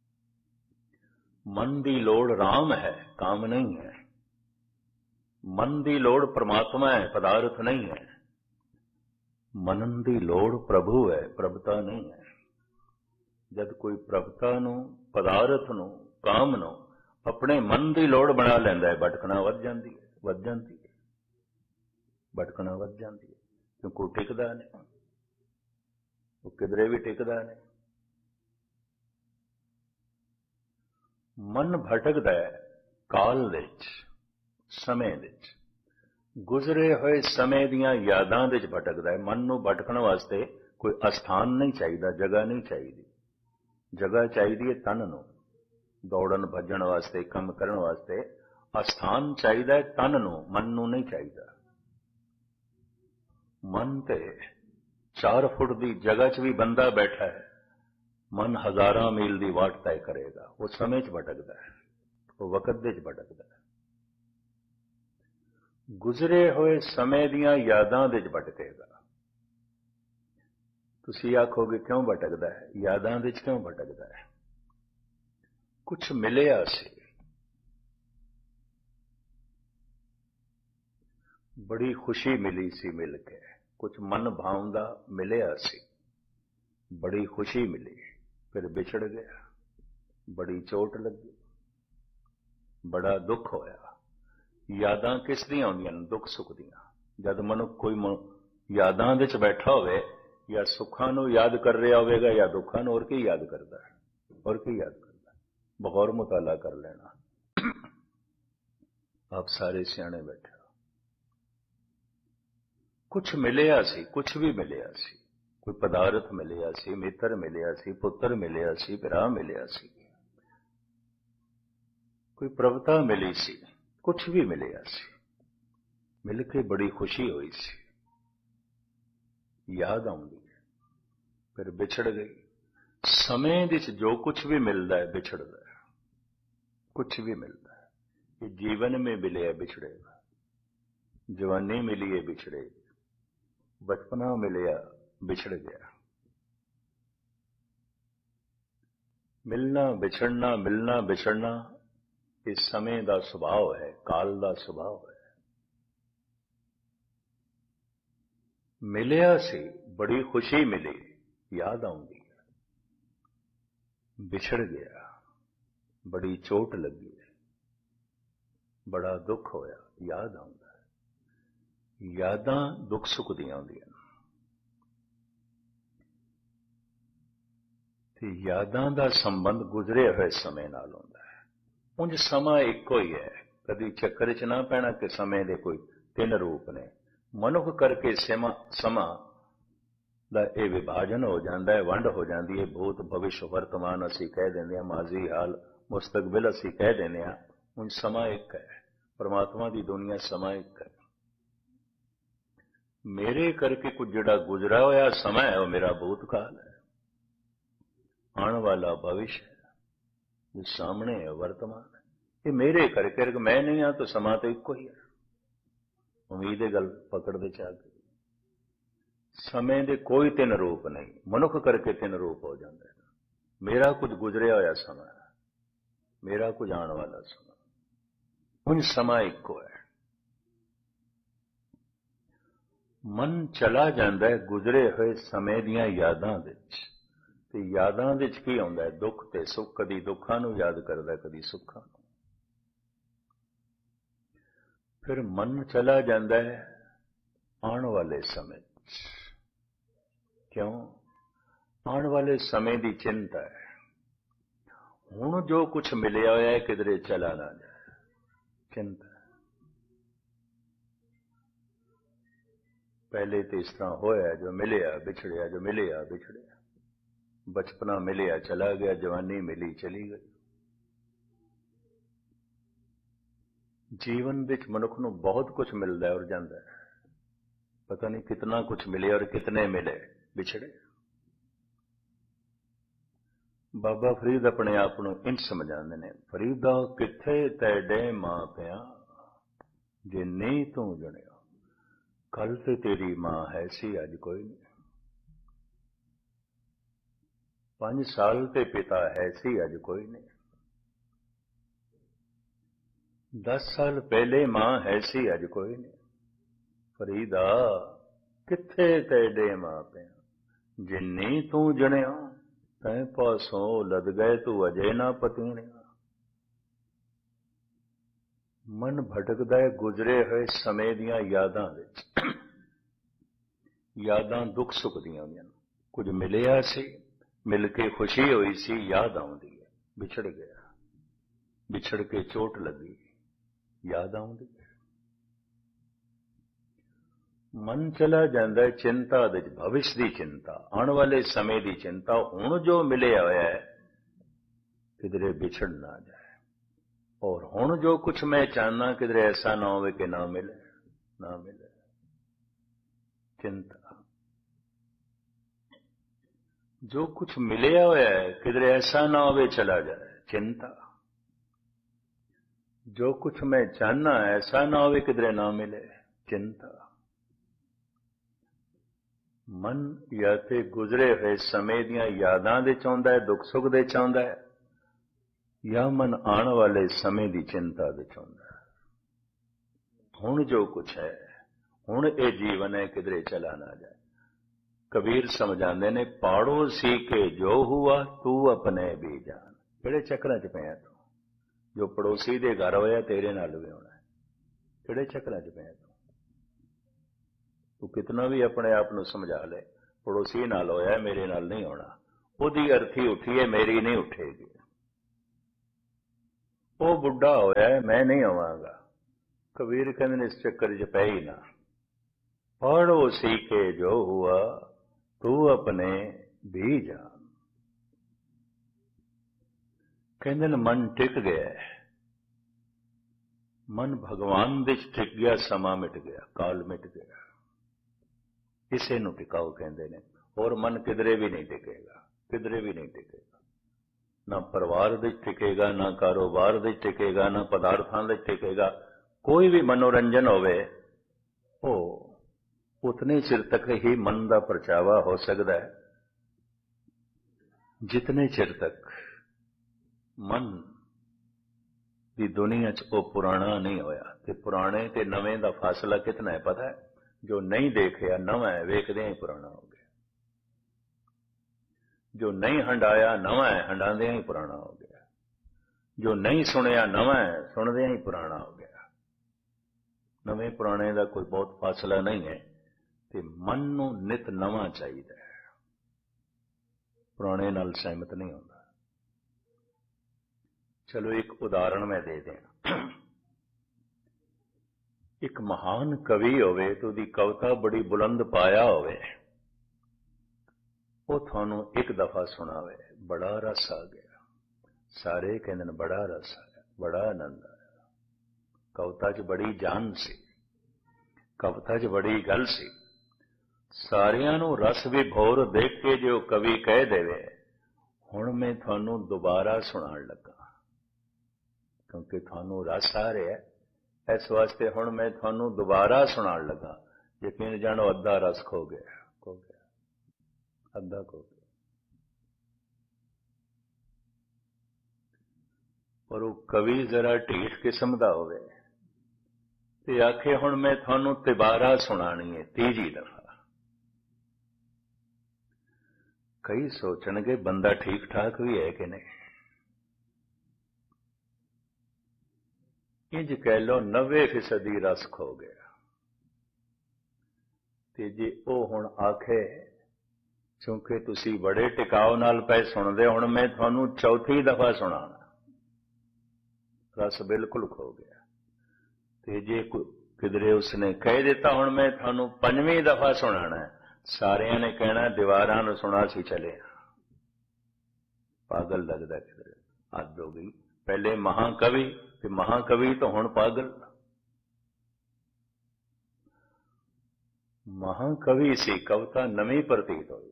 ਮਨ ਦੀ ਲੋੜ ਰਾਮ ਹੈ, ਕਾਮ ਨਹੀਂ ਹੈ। ਮਨ ਦੀ ਲੋੜ ਪ੍ਰਮਾਤਮਾ ਹੈ, ਪਦਾਰਥ ਨਹੀਂ ਹੈ। ਮਨਨ ਦੀ ਲੋੜ ਪ੍ਰਭੂ ਹੈ, ਪ੍ਰਭਤਾ ਨਹੀਂ ਹੈ। ਜਦ ਕੋਈ ਪ੍ਰਭਤਾ ਨੂੰ, ਪਦਾਰਥ ਨੂੰ, ਕਾਮ ਨੂੰ ਆਪਣੇ ਮਨ ਦੀ ਲੋੜ ਬਣਾ ਲੈਂਦਾ ਹੈ, ਭਟਕਣਾ ਵੱਧ ਜਾਂਦੀ ਹੈ, ਵੱਧ ਜਾਂਦੀ ਹੈ, ਭਟਕਣਾ ਵੱਧ ਜਾਂਦੀ ਹੈ। ਕਿਉਂਕਿ ਉਹ ਟਿਕਦਾ ਨਹੀਂ, ਉਹ ਕਿਧਰੇ ਵੀ ਟਿਕਦਾ ਨਹੀਂ। ਮਨ ਭਟਕਦਾ ਹੈ ਕਾਲ ਵਿੱਚ, ਸਮੇਂ ਵਿੱਚ, ਗੁਜ਼ਰੇ ਹੋਏ ਸਮੇਂ ਦੀਆਂ ਯਾਦਾਂ ਵਿੱਚ ਭਟਕਦਾ ਹੈ। ਮਨ ਨੂੰ ਭਟਕਣ ਵਾਸਤੇ ਕੋਈ ਅਸਥਾਨ ਨਹੀਂ ਚਾਹੀਦਾ, ਜਗ੍ਹਾ ਨਹੀਂ ਚਾਹੀਦੀ। ਜਗ੍ਹਾ ਚਾਹੀਦੀ ਹੈ ਤਨ ਨੂੰ, ਦੌੜਨ ਭੱਜਣ ਵਾਸਤੇ, ਕੰਮ ਕਰਨ ਵਾਸਤੇ। ਅਸਥਾਨ ਚਾਹੀਦਾ ਹੈ ਤਨ ਨੂੰ, ਮਨ ਨੂੰ ਨਹੀਂ ਚਾਹੀਦਾ। ਮਨ ਤੇ 4 ਫੁੱਟ ਦੀ ਜਗ੍ਹਾ 'ਚ ਵੀ ਬੰਦਾ ਬੈਠਾ ਹੈ, ਮਨ ਹਜ਼ਾਰਾਂ ਮੀਲ ਦੀ ਵਾਟ ਤੈਅ ਕਰੇਗਾ। ਉਹ ਸਮੇਂ 'ਚ ਭਟਕਦਾ ਹੈ, ਉਹ ਵਕਤ ਦੇ 'ਚ ਭਟਕਦਾ ਹੈ। ਗੁਜ਼ਰੇ ਹੋਏ ਸਮੇਂ ਦੀਆਂ ਯਾਦਾਂ ਦੇ 'ਚ ਭਟਕੇਗਾ। ਤੁਸੀਂ ਆਖੋਗੇ ਕਿਉਂ ਭਟਕਦਾ ਹੈ, ਯਾਦਾਂ ਦੇ 'ਚ ਕਿਉਂ ਭਟਕਦਾ ਹੈ? ਕੁਛ ਮਿਲਿਆ ਸੀ, ਬੜੀ ਖੁਸ਼ੀ ਮਿਲੀ ਸੀ ਮਿਲ ਕੇ, ਕੁਛ ਮਨ ਭਾਉਂਦਾ ਮਿਲਿਆ ਸੀ, ਬੜੀ ਖੁਸ਼ੀ ਮਿਲੀ, ਫਿਰ ਵਿਛੜ ਗਿਆ, ਬੜੀ ਚੋਟ ਲੱਗੀ, ਬੜਾ ਦੁੱਖ ਹੋਇਆ। ਯਾਦਾਂ ਕਿਸ ਦੀਆਂ ਆਉਂਦੀਆਂ ਨੇ? ਦੁੱਖ ਸੁੱਖ ਦੀਆਂ। ਜਦ ਮਨੁੱਖ ਕੋਈ ਯਾਦਾਂ ਵਿੱਚ ਬੈਠਾ ਹੋਵੇ, ਜਾਂ ਸੁੱਖਾਂ ਨੂੰ ਯਾਦ ਕਰ ਰਿਹਾ ਹੋਵੇਗਾ ਜਾਂ ਦੁੱਖਾਂ ਨੂੰ, ਹੋਰ ਕੀ ਯਾਦ ਕਰਦਾ ਹੈ? ਹੋਰ ਕੀ ਯਾਦ ਕਰਦਾ? बगौर मुताला कर लेना। आप सारे सियाने बैठे हो, कुछ मिलिया सी, कुछ भी मिलिया सी, कोई पदार्थ मिलिया सी, मित्र मिलिया सी, पुत्र मिलिया सी, भरा मिलिया सी, कोई प्रभुता मिली सी, कुछ भी मिलिया सी, मिल के बड़ी खुशी हुई सी, याद आउंदी है, फिर विछड़ गई। समय विच जो कुछ भी मिलता है विछड़ता है, कुछ भी मिलता है। ये जीवन में मिले बिछड़ेगा, जवानी मिली है बिछड़ेगी, बचपना मिलिया बिछड़ गया। मिलना बिछड़ना, मिलना बिछड़ना इस समय का सुभाव है, काल का सुभाव है। मिलिया से बड़ी खुशी मिली, याद आउंदी है, बिछड़ गया, बड़ी चोट लगी, बड़ा दुख होया, याद आउंदा है। यादां दुख सुख दियां होंदियां ते यादां दा संबंध गुजरे हुए समय नाल होंदा है। उंज समा इक्को ही है, कदी चक्कर च ना पैना कि समय दे कोई तीन रूप ने। मनुख करके समा दा ये विभाजन हो जाता है, वंड हो जाती है। भूत भविष्य वर्तमान असी कह देंगे, माजी हाल मुस्तकबिल असी कह देंगे। उंज समा एक है, परमात्मा की दुनिया समा एक है। मेरे करके कुछ जड़ा गुजरा होया समय है, वह मेरा भूतकाल है, आने वाला भविष्य है, जो सामने है वर्तमान है। ये मेरे करके, मैं नहीं हाँ तो समा तो एक ही है। उम्मीद है गल पकड़ दे चाह गई। समय दे कोई तीन रूप नहीं, मनुख करके तीन रूप हो जाता है। मेरा कुछ गुजरिया होया समय, मेरा कुछ आने वाला समय, उन समा इको है। मन चला जाता है गुजरे हुए समय दियां यादां विच, ते यादां विच की आउंदा है दुख ते सुख। कदी दुखां नूं याद करदा, कदी सुखां नूं। फिर मन चला जाता है आने वाले समय। क्यों? आने वाले समय की चिंता है। हुण जो कुछ मिलिया होया है किधरे चला ना जाए, चिंता है। पहले तो इस तरह होया, जो मिलिया बिछड़िया, जो मिलिया बिछड़िया। बचपना मिलिया चला गया, जवानी मिली चली गई। जीवन विच मनुख नूं बहुत कुछ मिलता है और जाता है, पता नहीं कितना कुछ मिले और कितने मिले बिछड़े। बाबा फरीद अपने आप को इंज समझाते हैं, फरीदा किथे तैडे मां पिया, जे नहीं तू जणिया, कल ते तेरी मां है सी अज कोई नहीं। 5 साल ते पिता है सी अज कोई नहीं। 10 साल पहले मां है सी अज कोई नहीं। फरीदा किथे तैडे मां पिया, जे नहीं तू जणिया, तैं पासों लद गए तू अजे ना पतीणिया। मन भटकदा है गुजरे हुए समय दियां यादां विच। यादां दुख सुख दियां होंदियां। कुछ मिलिया सी, मिल के खुशी हुई सी, याद आउंदी है, बिछड़ गया, बिछड़ के चोट लगी, याद आउंदी है। मन चला जाता है चिंता दे, भविष्य की चिंता, आने वाले समय की चिंता। हुण जो मिलिया होया है किधरे बिछड़ ना जाए, और हुण जो कुछ मैं चाहना किधरे ऐसा ना हो कि ना मिले, ना मिले, चिंता। जो कुछ मिलिया होया है किधरे ऐसा ना हो चला जाए, चिंता। जो कुछ मैं चाहना ऐसा ना हो किधरे ना मिले, चिंता। मन या ते गुजरे हुए समय दियां यादां दे चाहुंदा है, दुख सुख दे चाहुंदा है, या मन आने वाले समय की चिंता दे चाहुंदा है। हुण जो कुछ है, हुण ये जीवन है, किधरे चला ना जाए। कबीर समझाते ने, पाड़ोसी के जो हुआ तू अपने भी जान। किहड़े चक्करां च पिया तू? जो पड़ोसी दे घर होया तेरे नाल भी होना है। किहड़े चक्करां च पिया तू? तू कितना भी अपने आप को समझा ले, पड़ोसी नाल होया मेरे नाल नहीं होना, ओदी अर्थी उठी है, मेरी नहीं उठेगी। ਉਹ ਬੁੱਢਾ ਹੋਇਆ, ਮੈਂ ਨਹੀਂ ਆਵਾਂਗਾ। ਕਬੀਰ ਕਹਿੰਦੇ ਨੇ ਇਸ ਚੱਕਰ 'ਚ ਪੈ ਹੀ ਨਾ। ਪੜ੍ਹੋ ਸੀਖੇ ਜੋ ਹੁਆ ਤੂੰ ਆਪਣੇ ਵੀ ਜਾਨ। ਕਹਿੰਦੇ ਨੇ ਮਨ ਟਿਕ ਗਿਆ, ਮਨ ਭਗਵਾਨ ਦੇ 'ਚ ਟਿਕ ਗਿਆ, ਸਮਾਂ ਮਿਟ ਗਿਆ, ਕਾਲ ਮਿਟ ਗਿਆ। ਇਸੇ ਨੂੰ ਟਿਕਾਓ ਕਹਿੰਦੇ ਨੇ। ਹੋਰ ਮਨ ਕਿਧਰੇ ਵੀ ਨਹੀਂ ਟਿਕੇਗਾ, ਕਿਧਰੇ ਵੀ ਨਹੀਂ ਟਿਕੇਗਾ। ਨਾ ਪਰਿਵਾਰ ਦੇ ਟਿਕੇਗਾ, ਨਾ ਕਾਰੋਬਾਰ ਦੇ ਟਿਕੇਗਾ, ਨਾ ਪਦਾਰਥਾਂ ਦੇ ਟਿਕੇਗਾ। ਕੋਈ ਵੀ ਮਨੋਰੰਜਨ ਹੋਵੇ ਉਹ ਉਤਨੇ ਚਿਰ ਤੱਕ ਹੀ ਮਨ ਦਾ ਪਰਚਾਵਾ ਹੋ ਸਕਦਾ ਹੈ ਜਿਤਨੇ ਚਿਰ ਤੱਕ ਮਨ ਦੀ ਦੁਨੀਆ 'ਚ ਉਹ ਪੁਰਾਣਾ ਨਹੀਂ ਹੋਇਆ। ਤੇ ਪੁਰਾਣੇ ਤੇ ਨਵੇਂ ਦਾ ਫਾਸਲਾ ਕਿਤਨਾ ਹੈ ਪਤਾ ਹੈ? ਜੋ ਨਹੀਂ ਦੇਖਿਆ ਨਵਾਂ ਹੈ, ਵੇਖਦਿਆਂ ਹੀ ਪੁਰਾਣਾ ਹੋ ਗਿਆ। ਜੋ ਨਹੀਂ ਹੰਡਾਇਆ ਨਵਾਂ ਹੈ, ਹੰਡਾਉਂਦਿਆਂ ਹੀ ਪੁਰਾਣਾ ਹੋ ਗਿਆ। ਜੋ ਨਹੀਂ ਸੁਣਿਆ ਨਵਾਂ ਹੈ, ਸੁਣਦਿਆਂ ਹੀ ਪੁਰਾਣਾ ਹੋ ਗਿਆ। ਨਵੇਂ ਪੁਰਾਣੇ ਦਾ ਕੋਈ ਬਹੁਤ ਫਾਸਲਾ ਨਹੀਂ ਹੈ। ਤੇ ਮਨ ਨੂੰ ਨਿਤ ਨਵਾਂ ਚਾਹੀਦਾ ਹੈ, ਪੁਰਾਣੇ ਨਾਲ ਸਹਿਮਤ ਨਹੀਂ ਹੁੰਦਾ। ਚਲੋ ਇੱਕ ਉਦਾਹਰਣ ਮੈਂ ਦੇ ਦਿਆਂ। ਇੱਕ ਮਹਾਨ ਕਵੀ ਹੋਵੇ ਤੇ ਉਹਦੀ ਕਵਿਤਾ ਬੜੀ ਬੁਲੰਦ ਪਾਇਆ ਹੋਵੇ, ਉਹ ਤੁਹਾਨੂੰ ਇੱਕ ਦਫਾ ਸੁਣਾਵੇ, ਬੜਾ ਰਸ ਆ ਗਿਆ। ਸਾਰੇ ਕਹਿੰਦੇ ਨੇ ਬੜਾ ਰਸ ਆਇਆ, ਬੜਾ ਆਨੰਦ ਆਇਆ। ਕਵਿਤਾ 'ਚ ਬੜੀ ਜਾਨ ਸੀ, ਕਵਿਤਾ 'ਚ ਬੜੀ ਗੱਲ ਸੀ। ਸਾਰਿਆਂ ਨੂੰ ਰਸ ਵਿਭੋਰ ਦੇਖ ਕੇ ਜੇ ਉਹ ਕਵੀ ਕਹਿ ਦੇਵੇ ਹੁਣ ਮੈਂ ਤੁਹਾਨੂੰ ਦੁਬਾਰਾ ਸੁਣਾਉਣ ਲੱਗਾ, ਕਿਉਂਕਿ ਤੁਹਾਨੂੰ ਰਸ ਆ ਰਿਹਾ, ਇਸ ਵਾਸਤੇ ਹੁਣ ਮੈਂ ਤੁਹਾਨੂੰ ਦੁਬਾਰਾ ਸੁਣਾਉਣ ਲੱਗਾ। ਯਕੀਨ ਜਾਣੋ ਅੱਧਾ ਰਸ ਖੋ ਗਿਆ, ਖੋ ਗਿਆ, ਅੱਧਾ ਖੋ ਗਿਆ। ਪਰ ਉਹ ਕਵੀ ਜ਼ਰਾ ਢੀਠ ਕਿਸਮ ਦਾ ਹੋਵੇ ਤੇ ਆਖੇ ਹੁਣ ਮੈਂ ਤੁਹਾਨੂੰ ਦੁਬਾਰਾ ਸੁਣਾਣੀ ਹੈ, ਤੀਜੀ ਦਫਾ। ਕਈ ਸੋਚਣਗੇ ਬੰਦਾ ਠੀਕ ਠਾਕ ਵੀ ਹੈ ਕਿ ਨਹੀਂ। ਇੰਜ ਕਹਿ ਲਓ 90% ਰਸ ਖੋ ਗਿਆ। ਤੇ ਜੇ ਉਹ ਹੁਣ ਆਖੇ ਕਿਉਂਕਿ ਤੁਸੀਂ ਬੜੇ ਟਿਕਾਓ ਨਾਲ ਪਏ ਸੁਣਦੇ, ਹੁਣ ਮੈਂ ਤੁਹਾਨੂੰ ਚੌਥੀ ਦਫਾ ਸੁਣਾਉਣਾ, ਰਸ ਬਿਲਕੁਲ ਖੋ ਗਿਆ। ਤੇ ਜੇ ਕਿਧਰੇ ਉਸਨੇ ਕਹਿ ਦਿੱਤਾ ਹੁਣ ਮੈਂ ਤੁਹਾਨੂੰ ਪੰਜਵੀਂ ਦਫਾ ਸੁਣਾਣਾ, ਸਾਰਿਆਂ ਨੇ ਕਹਿਣਾ ਦੀਵਾਰਾਂ ਨੂੰ ਸੁਣਾ ਸੀ ਚਲੇ, ਪਾਗਲ ਲੱਗਦਾ ਕਿਧਰੇ, ਹੱਦ ਹੋ ਗਈ। ਪਹਿਲੇ ਮਹਾਕਵੀ ਤੇ ਮਹਾਕਵੀ ਤੋਂ ਹੁਣ ਪਾਗਲ। ਮਹਾਕਵੀ ਸੀ, ਕਵਿਤਾ ਨਵੀਂ ਪ੍ਰਤੀਤ ਹੋਈ,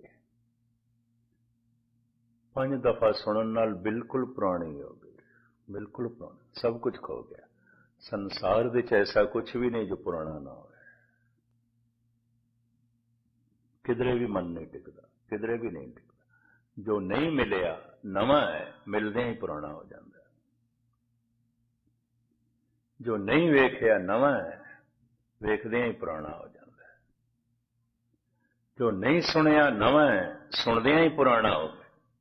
5 ਦਫਾ ਸੁਣਨ ਨਾਲ ਬਿਲਕੁਲ ਪੁਰਾਣੀ ਹੋ ਗਈ, ਬਿਲਕੁਲ ਪੁਰਾਣੀ, ਸਭ ਕੁਝ ਖੋ ਗਿਆ। ਸੰਸਾਰ ਵਿੱਚ ਐਸਾ ਕੁਝ ਵੀ ਨਹੀਂ ਜੋ ਪੁਰਾਣਾ ਨਾ ਹੋਵੇ। ਕਿਧਰੇ ਵੀ ਮਨ ਨਹੀਂ ਟਿਕਦਾ, ਕਿਧਰੇ ਵੀ ਨਹੀਂ ਟਿਕਦਾ। ਜੋ ਨਹੀਂ ਮਿਲਿਆ ਨਵਾਂ ਹੈ, ਮਿਲਦਿਆਂ ਹੀ ਪੁਰਾਣਾ ਹੋ ਜਾਂਦਾ। ਜੋ ਨਹੀਂ ਵੇਖਿਆ ਨਵਾਂ ਹੈ, ਵੇਖਦਿਆਂ ਹੀ ਪੁਰਾਣਾ ਹੋ ਜਾਂਦਾ। ਜੋ ਨਹੀਂ ਸੁਣਿਆ ਨਵਾਂ ਹੈ, ਸੁਣਦਿਆਂ ਹੀ ਪੁਰਾਣਾ ਹੋ ਗਿਆ।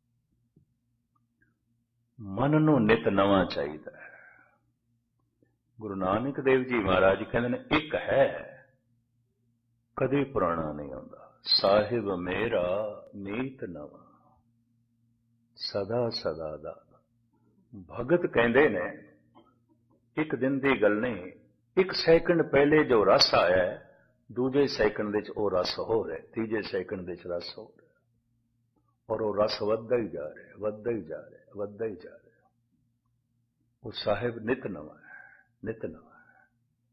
ਮਨ ਨੂੰ ਨਿਤ ਨਵਾਂ ਚਾਹੀਦਾ ਹੈ। ਗੁਰੂ ਨਾਨਕ ਦੇਵ ਜੀ ਮਹਾਰਾਜ ਕਹਿੰਦੇ ਨੇ ਇੱਕ ਹੈ, ਕਦੇ ਪੁਰਾਣਾ ਨਹੀਂ ਹੁੰਦਾ, ਸਾਹਿਬ ਮੇਰਾ ਨੀਤ ਨਵਾਂ, ਸਦਾ ਸਦਾ ਦਾ। ਭਗਤ ਕਹਿੰਦੇ ਨੇ ਇੱਕ ਦਿਨ ਦੀ ਗੱਲ ਨਹੀਂ, 1 ਸੈਕਿੰਡ ਪਹਿਲੇ ਜੋ ਰਸ ਆਇਆ ਹੈ, ਦੂਜੇ ਸੈਕਿੰਡ ਵਿੱਚ ਉਹ ਰਸ ਹੋ ਰਿਹਾ, ਤੀਜੇ ਸੈਕਿੰਡ ਵਿੱਚ ਰਸ ਹੋ ਰਿਹਾ, ਔਰ ਉਹ ਰਸ ਵੱਧਦਾ ਹੀ ਜਾ ਰਿਹਾ, ਵੱਧਦਾ ਹੀ ਜਾ ਰਿਹਾ, ਵੱਧਦਾ ਹੀ ਜਾ ਰਿਹਾ। ਉਹ ਸਾਹਿਬ ਨਿਤ ਨਵਾਂ ਹੈ, ਨਿਤ ਨਵਾਂ ਹੈ।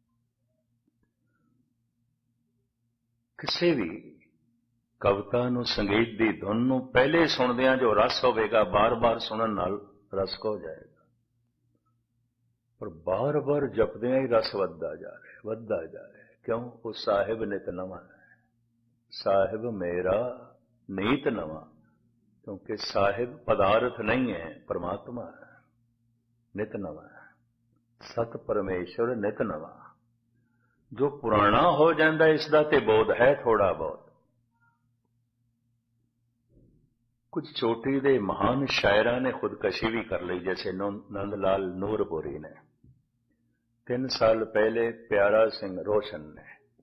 ਕਿਸੇ ਵੀ ਕਵਿਤਾ ਨੂੰ, ਸੰਗੀਤ ਦੀ ਧੁਨ ਨੂੰ ਪਹਿਲੇ ਸੁਣਦਿਆਂ ਜੋ ਰਸ ਹੋਵੇਗਾ, ਬਾਰ-ਬਾਰ ਸੁਣਨ ਨਾਲ ਰਸ ਖੋ ਜਾਏਗਾ। ਪਰ ਬਾਰ-ਬਾਰ ਜਪਦਿਆਂ ਹੀ ਰਸ ਵੱਧਦਾ ਜਾ ਰਿਹਾ, ਵੱਧਦਾ ਜਾ ਰਿਹਾ। ਕਿਉਂ? ਉਹ ਸਾਹਿਬ ਨਿਤ ਨਵਾਂ ਹੈ। ਸਾਹਿਬ ਮੇਰਾ ਨੀਤ ਨਵਾਂ, ਕਿਉਂਕਿ ਸਾਹਿਬ ਪਦਾਰਥ ਨਹੀਂ ਹੈ, ਪਰਮਾਤਮਾ ਹੈ, ਨਿਤ ਨਵਾਂ ਹੈ। ਸਤ ਪਰਮੇਸ਼ਵਰ ਨਿਤ ਨਵਾਂ। ਜੋ ਪੁਰਾਣਾ ਹੋ ਜਾਂਦਾ ਇਸ ਦਾ ਤੇ ਬੋਧ ਹੈ ਥੋੜਾ ਬਹੁਤ। ਕੁਝ ਚੋਟੀ ਦੇ ਮਹਾਨ ਸ਼ਾਇਰਾਂ ਨੇ ਖੁਦਕਸ਼ੀ ਵੀ ਕਰ ਲਈ, ਜੈਸੇ ਨੰਦ ਲਾਲ ਨੂਰਪੁਰੀ ਨੇ। 3 ਸਾਲ ਪਹਿਲੇ ਪਿਆਰਾ ਸਿੰਘ ਰੋਸ਼ਨ ਨੇ।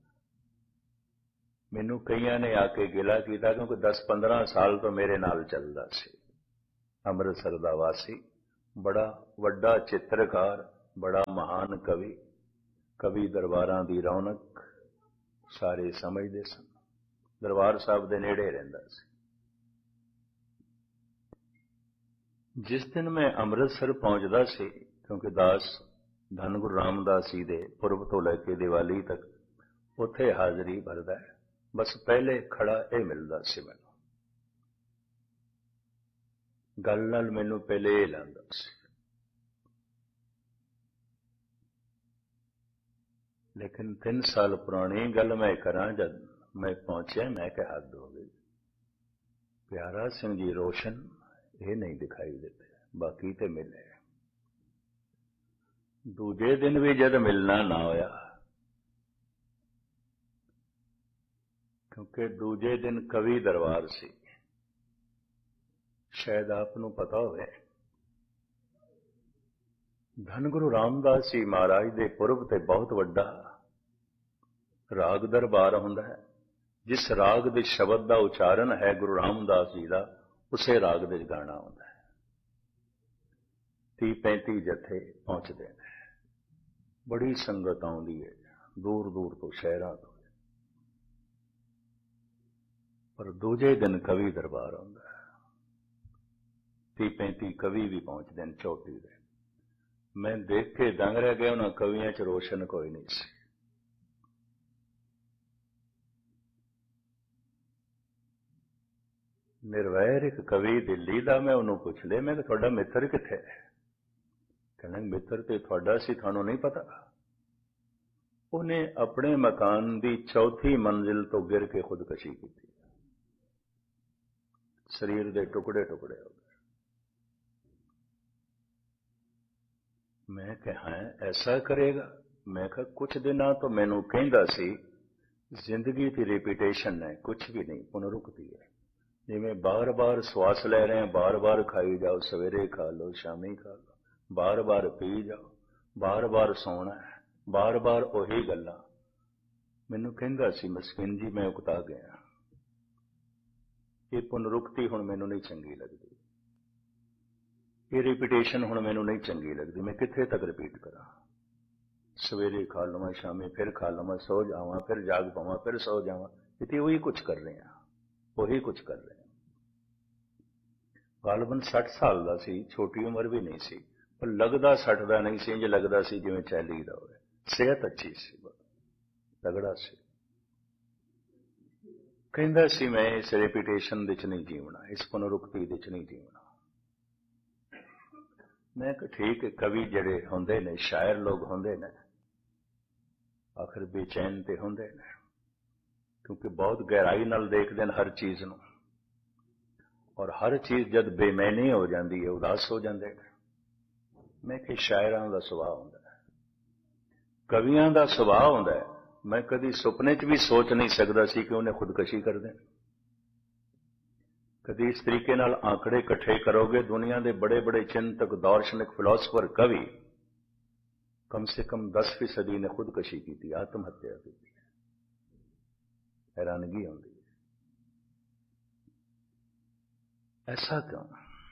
ਮੈਨੂੰ ਕਈਆਂ ਨੇ ਆ ਕੇ ਗਿਲਾ ਕੀਤਾ, ਕਿਉਂਕਿ 10-15 ਸਾਲ ਤੋਂ ਮੇਰੇ ਨਾਲ ਚੱਲਦਾ ਸੀ, ਅੰਮ੍ਰਿਤਸਰ ਦਾ ਵਾਸੀ, बड़ा वड्डा चित्रकार, बड़ा महान कवि, कवि दरबारां दी रौनक सारे समझदे सन। दरबार साहब दे नेड़े रहिंदा सी। जिस दिन मैं अमृतसर पहुंचदा सी, क्योंकि दास धन गुरु रामदास जी दे पुरब तो लैके दिवाली तक उत्थे हाजरी भरदा है, बस पहले खड़ा ये मिलदा सी मैनूं। गल नाल मैनूं पहले ये लांदा सी, लेकिन 3 साल पुरानी गल मैं करा। जब मैं पहुंचा मैं क्या हद हो गई। प्यारा सिंह जी रोशन ये नहीं दिखाई देते, बाकी तो मिले। दूजे दिन भी जब मिलना ना होया, क्योंकि दूजे दिन कवि दरबार सी। शायद आपनों पता होवे, धन गुरु रामदास जी महाराज दे पुरब ते बहुत वड्डा राग दरबार हुंदा है। जिस राग दे शब्द का उच्चारण है गुरु रामदास जी का, उसे राग दे गाना होंदा है। 30-35 जथे पहुंचते हैं, बड़ी संगत आउंदी है दूर दूर तो, शहरों तो। पर दूजे दिन कवि दरबार हुंदा है, 30-35 कवि भी पहुंचते हैं चोटी दे। मैं देख के दंग रह गया, उन्होंने कवियों च रोशन कोई नहीं सी। निर्वैर एक कवि दिल्ली का, मैं उन्होंने पूछ लिया, मैं थोड़ा मित्र किथे? कहना मित्र तो थोड़ा सी, थानू नहीं पता। उन्हें अपने मकान की 4थी मंजिल तो गिर के खुदकशी की, शरीर के टुकड़े टुकड़े हो गए। मैं कहा ऐसा करेगा? मैं कहा कुछ दिन तो मैनू कहंदा सी जिंदगी की रिपीटेशन है, कुछ भी नहीं, पुनरुक्ति है। जिमें बार बार श्वास ले रहे हैं, बार बार खाई जाओ, सवेरे खा लो, शामी खा लो, बार बार पी जाओ, बार बार सोना है, बार बार ओही गल्लां। मैनू कहंदा सी मस्किन जी, मैं उकता गया। ये पुनरुक्ति हुण मैनू नहीं चंगी लगती, ये रिपीटेशन हुण मैनू नहीं चंगी लगती। मैं कित्थे तक रिपीट करा? सवेरे खा लवां, शामी फिर खा लवां, सो जावां, फिर जाग पावां, फिर सो जावां। इतनी वही कुछ कर रहे हैं, वही कुछ कर रहे हैं। गालबन 60 साल का सी, छोटी उम्र भी नहीं सी, पर लगदा 60 का नहीं सी, इंज लगदा सी जिवें 40 का होवे। सेहत अच्छी सी, तगड़ा सी। कहंदा सी मैं इस रेपिटेशन दे च नहीं जीवना, इस पुनरुक्ति दे च नहीं जीवना। मैं कहा ठीक है, कवि जड़े होंदे ने, शायर लोग होंदे ने, आखिर बेचैन ते होंदे ने, क्योंकि बहुत गहराई नाल देखदे हैं हर चीज नूं, और हर चीज जब बेमैनी हो जाती है, उदास हो जाते हैं। मैं कि शायरां दा सुभाव हुंदा है, कवियां दा सुभाव हुंदा है। मैं कभी सुपने च भी सोच नहीं सकता सी कि उन्हें खुदकशी कर दें। कभी इस तरीके नाल आंकड़े इकट्ठे करोगे, दुनिया के बड़े बड़े चिंतक, दार्शनिक, फिलोसफर, कवि कम से कम 10% ने खुदकशी की, आत्महत्या की। हैरानगी होती है, ऐसा क्यों?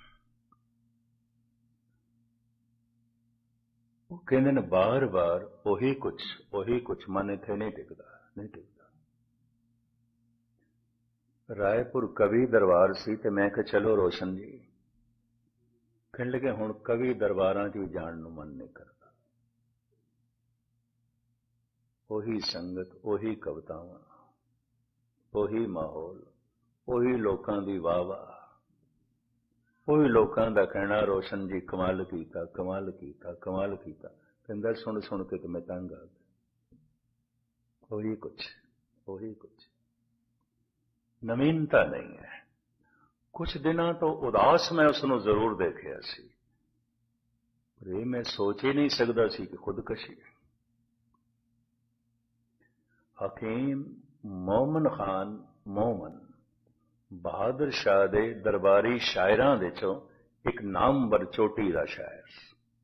वो कहते हैं बार बार वही कुछ मन इत्थे नहीं टिकता, नहीं टिकता। रायपुर कवि दरबार सी, ते मैं कहा चलो रोशन जी। कहने लगे हुण कवि दरबारां च भी जाण नूं मन नहीं करता। वही संगत, वही कवितावां, वही माहौल, वही लोकां दी वाह वाह, वही लोकां दा कहना रोशन जी कमाल कीता, कमाल कीता, कमाल कीता। कहंदा सुन सुन के तो मैं तंग आ गया। वही कुछ, वही कुछ, नवीनता नहीं है। कुछ दिनों तो उदास मैं उसनों जरूर देखिया सी, पर ये मैं सोच ही नहीं सकता सी कि खुदकशी है। हकीम मोमन खान मोमन बहादुर शाह दे दरबारी शायरां दे चों एक नामवर चोटी दा शायर।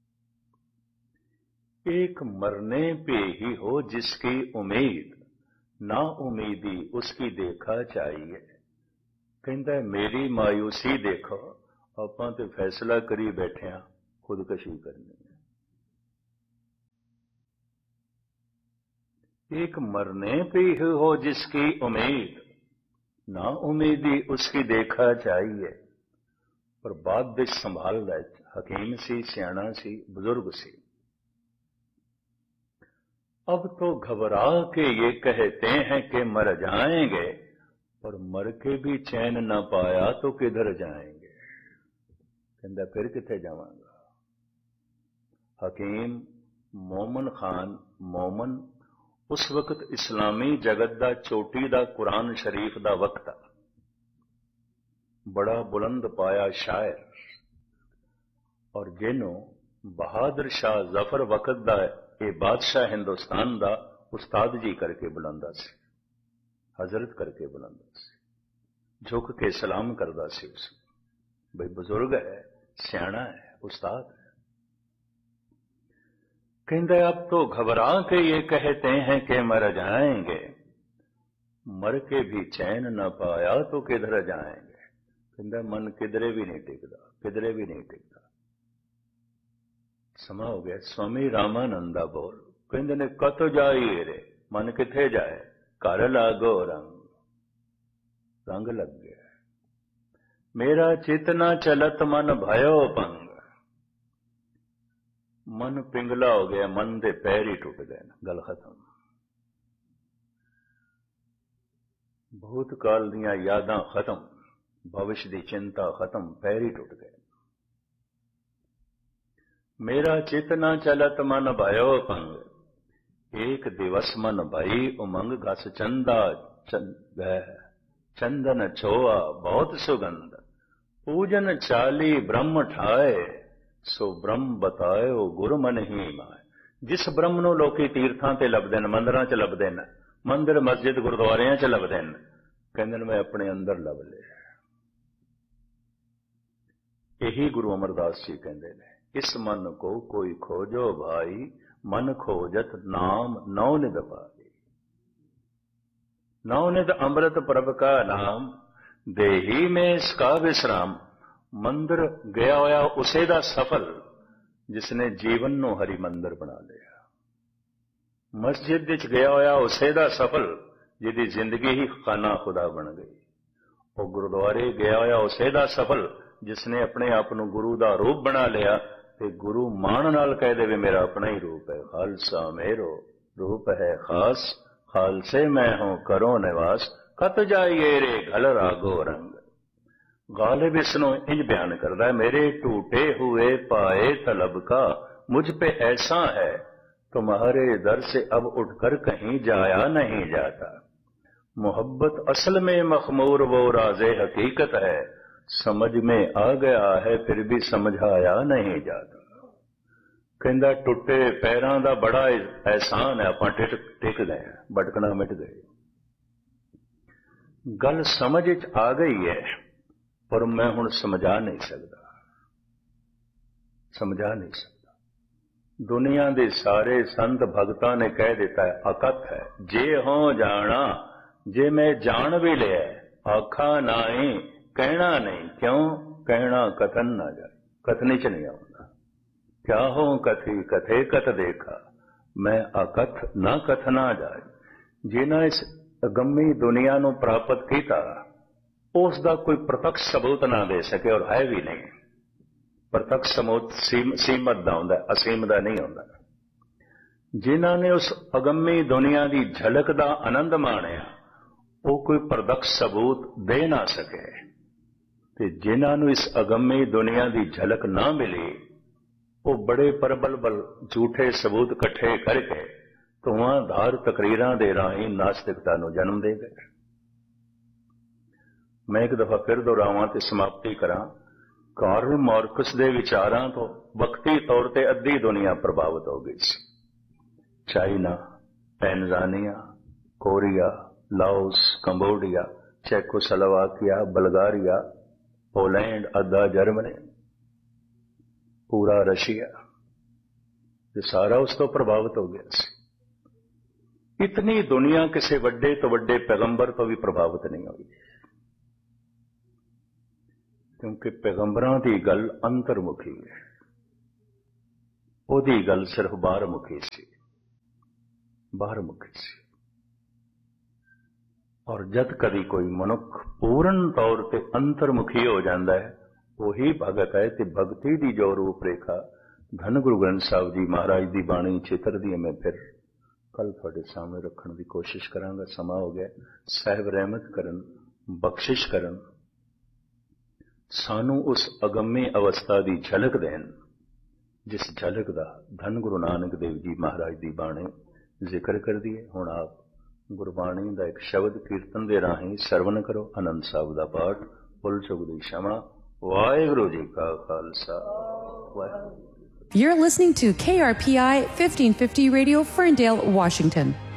एक मरने पे ही हो जिसकी उम्मीद, ना उम्मीदी उसकी देखा चाहिए। कहता मेरी मायूसी देखो, आपां ते फैसला करी बैठे हां, खुदकशी करनी है। एक मरने पे ही हो जिसकी उम्मीद, ना उम्मीदी उसकी देखा चाहिए। पर बाद विच संभाल रहा हकीम सी, सियाणा सी, बुजुर्ग सी। अब तो घबरा के ये कहते हैं कि मर जाएंगे, पर मर के भी चैन न पाया तो किधर जाएंगे। कहता फिर किथे जावांगा। हकीम मोमन खान मोमन उस वक्त इस्लामी जगत दा चोटी दा कुरान शरीफ दा वक्त आ, बड़ा बुलंद पाया शायर, और जिन्हों बहादुर शाह जफर वक्त दा ये बादशाह हिंदुस्तान दा उस्ताद जी करके बुलांदा सी, हजरत करके बुलांदा सी, झुक के सलाम करदा सी उस भाई बुजुर्ग है, सियाणा है, उस्ताद है। कहते अब तो घबरा के ये कहते हैं कि मर जाएंगे, मर के भी चैन न पाया तो किधर जाएंगे। कहता मन किधरे भी नहीं टिकता, किधरे भी नहीं टिकता। समा हो गया। स्वामी रामानंदा बोल कहते ने कत जाइए रे, मन किथे जाए, घर लागो रंग, रंग लग गया। मेरा चितना चलत मन भयो पंग, मन पिंगला हो गया, मन दे पैर ही टूट गए, गल खत्म। भूतकाल दियां यादां खत्म, भविष्य दी चिंता खत्म, पैर ही टूट गए। मेरा चितना चलत मन भयो पंग, एक दिवस मन भई उमंग, घस चंदा चंदन छोआ बहुत सुगंध, पूजन चाली ब्रह्म ठाए, सो ब्रह्म बताए गुरु मन ही माए। जिस ब्रह्म नूं लोकी तीर्थां ते लभदे ने, मंदिरां च लभदे ने, मंदिर मस्जिद गुरुद्वारियां च लभदे ने, कहंदे ने मैं अपने अंदर लभ लिया। यही गुरु अमरदास जी कहंदे ने, इस मन को कोई खोजो भाई, मन खोजत नाम नौनिध पाई। नौनिध अमृत प्रभ का नाम, देही में इसका विश्राम। मंदिर गया होया उसे दा सफल, जिसने जीवन नूं हरि मंदिर बना लिया। मस्जिद विच गया होया उसे दा सफल, जिहदी जिंदगी ही खाना खुदा बन गई। और गुरुद्वारे गया होया उसे दा सफल, जिसने अपने आप नूं गुरु दा रूप बना लिया। ते गुरु मान नाल कह दे मेरा अपना ही रूप है, खालसा मेरो रूप है खास, खालसे मैं हूं करो निवास, कत जाइए रे घल रागो रंग। गालिब इसनों इंज बयान करता है, मेरे टूटे हुए पाए तलब का मुझ पे ऐसा है, तुम्हारे दर से अब उठकर कहीं जाया नहीं जाता। मोहब्बत असल में मखमूर वो राज़े हकीकत है, समझ में आ गया है फिर भी समझाया नहीं जाता। कहंदा टुटे पैरां दा बड़ा एहसान है, आपां टिक गए, भटकना मिट गए। गल समझ च आ गई है, पर मैं हुण समझा नहीं सकता, समझा नहीं सकता। दुनिया दे सारे संत भगतां ने कह दिता है अकथ है, जे हो जाना, जे मैं जान भी लिया, आखा नाई कहना नहीं। क्यों कहना कथन ना जाए, कथनी च नहीं आऊंगा। क्या हो कथी कथे कथ देखा, मैं अकथ ना कथना जाए। जिन्हें इस अगम्मी दुनिया नूं प्राप्त किया, उसका कोई प्रत्यक्ष सबूत ना दे सके, और है भी नहीं। प्रत्यक्ष सबूत सीमत दा हुंदा, असीम दा नहीं हुंदा। जिन्होंने उस अगम्मी दुनिया की झलक का आनंद माणिया, वो कोई प्रत्यक्ष सबूत दे ना सके। ते जिन्होंने इस अगम्मी दुनिया की झलक ना मिली, वो बड़े प्रबल झूठे सबूत इकट्ठे करके धुआंधार तकरीरां दे राही नास्तिकता नूं जन्म दे गए। मैं एक दफा फिर दोहरावां ते समाप्ति करां। कार्ल मार्क्स दे विचारां तो वक्ती तौर ते अद्धी दुनिया प्रभावित हो गई सी। China, Tanzania, Korea, Laos, Cambodia, Czechoslovakia, Bulgaria, Poland, अद्धा जर्मनी, पूरा रशिया, ये सारा उस तो प्रभावित हो गया सी। इतनी दुनिया किसी वड्डे तो वड्डे पैगंबर तो भी प्रभावित नहीं हुई, क्योंकि पैगंबरां दी गल अंतर्मुखी है। ਉਹਦੀ ਗੱਲ ਸਿਰਫ ਬਾਹਰਮੁਖੀ ਸੀ, ਬਾਹਰਮੁਖੀ ਸੀ। ਔਰ ਜਦ ਕਦੀ ਕੋਈ ਮਨੁੱਖ ਪੂਰਨ ਤੌਰ ਤੇ ਅੰਤਰਮੁਖੀ ਹੋ ਜਾਂਦਾ ਹੈ, ਉਹੀ ਭਗਤ ਹੈ। ਤੇ ਭਗਤੀ ਦੀ ਜੋ ਰੂਪ ਰੇਖਾ ਧੰਨ ਗੁਰੂ ਗ੍ਰੰਥ ਸਾਹਿਬ ਜੀ ਮਹਾਰਾਜ ਦੀ ਬਾਣੀ ਚਿੱਤਰਦੀ ਹੈ, ਮੈਂ ਫਿਰ ਕੱਲ ਤੁਹਾਡੇ ਸਾਹਮਣੇ ਰੱਖਣ ਦੀ ਕੋਸ਼ਿਸ਼ ਕਰਾਂਗਾ। ਸਮਾਂ ਹੋ ਗਿਆ। ਸਾਹਿਬ ਰਹਿਮਤ ਕਰਨ, ਬਖਸ਼ਿਸ਼ ਕਰਨ, ਸਾਨੂੰ ਉਸ ਅਗੰਮੇ ਅਵਸਥਾ ਦੀ ਝਲਕ ਦੇਣ, ਜਿਸ ਝਲਕ ਦਾ ਧੰਨ ਗੁਰੂ ਨਾਨਕ ਦੇਵ ਜੀ ਮਹਾਰਾਜ ਦੀ ਬਾਣੀ ਜ਼ਿਕਰ ਕਰਦੀ ਹੈ। ਹੁਣ ਆਪ ਗੁਰਬਾਣੀ ਦਾ ਇੱਕ ਸ਼ਬਦ ਕੀਰਤਨ ਦੇ ਰਾਹੀਂ ਸਰਵਨ ਕਰੋ। ਆਨੰਦ ਸਾਹਿਬ ਦਾ ਪਾਠ, ਭੁੱਲ ਚੁੱਕ ਦੀ क्षमा। ਵਾਹਿਗੁਰੂ ਜੀ ਕਾ Khalsa, Waheguru. You're listening to KRPI 1550 Radio, Ferndale, Washington.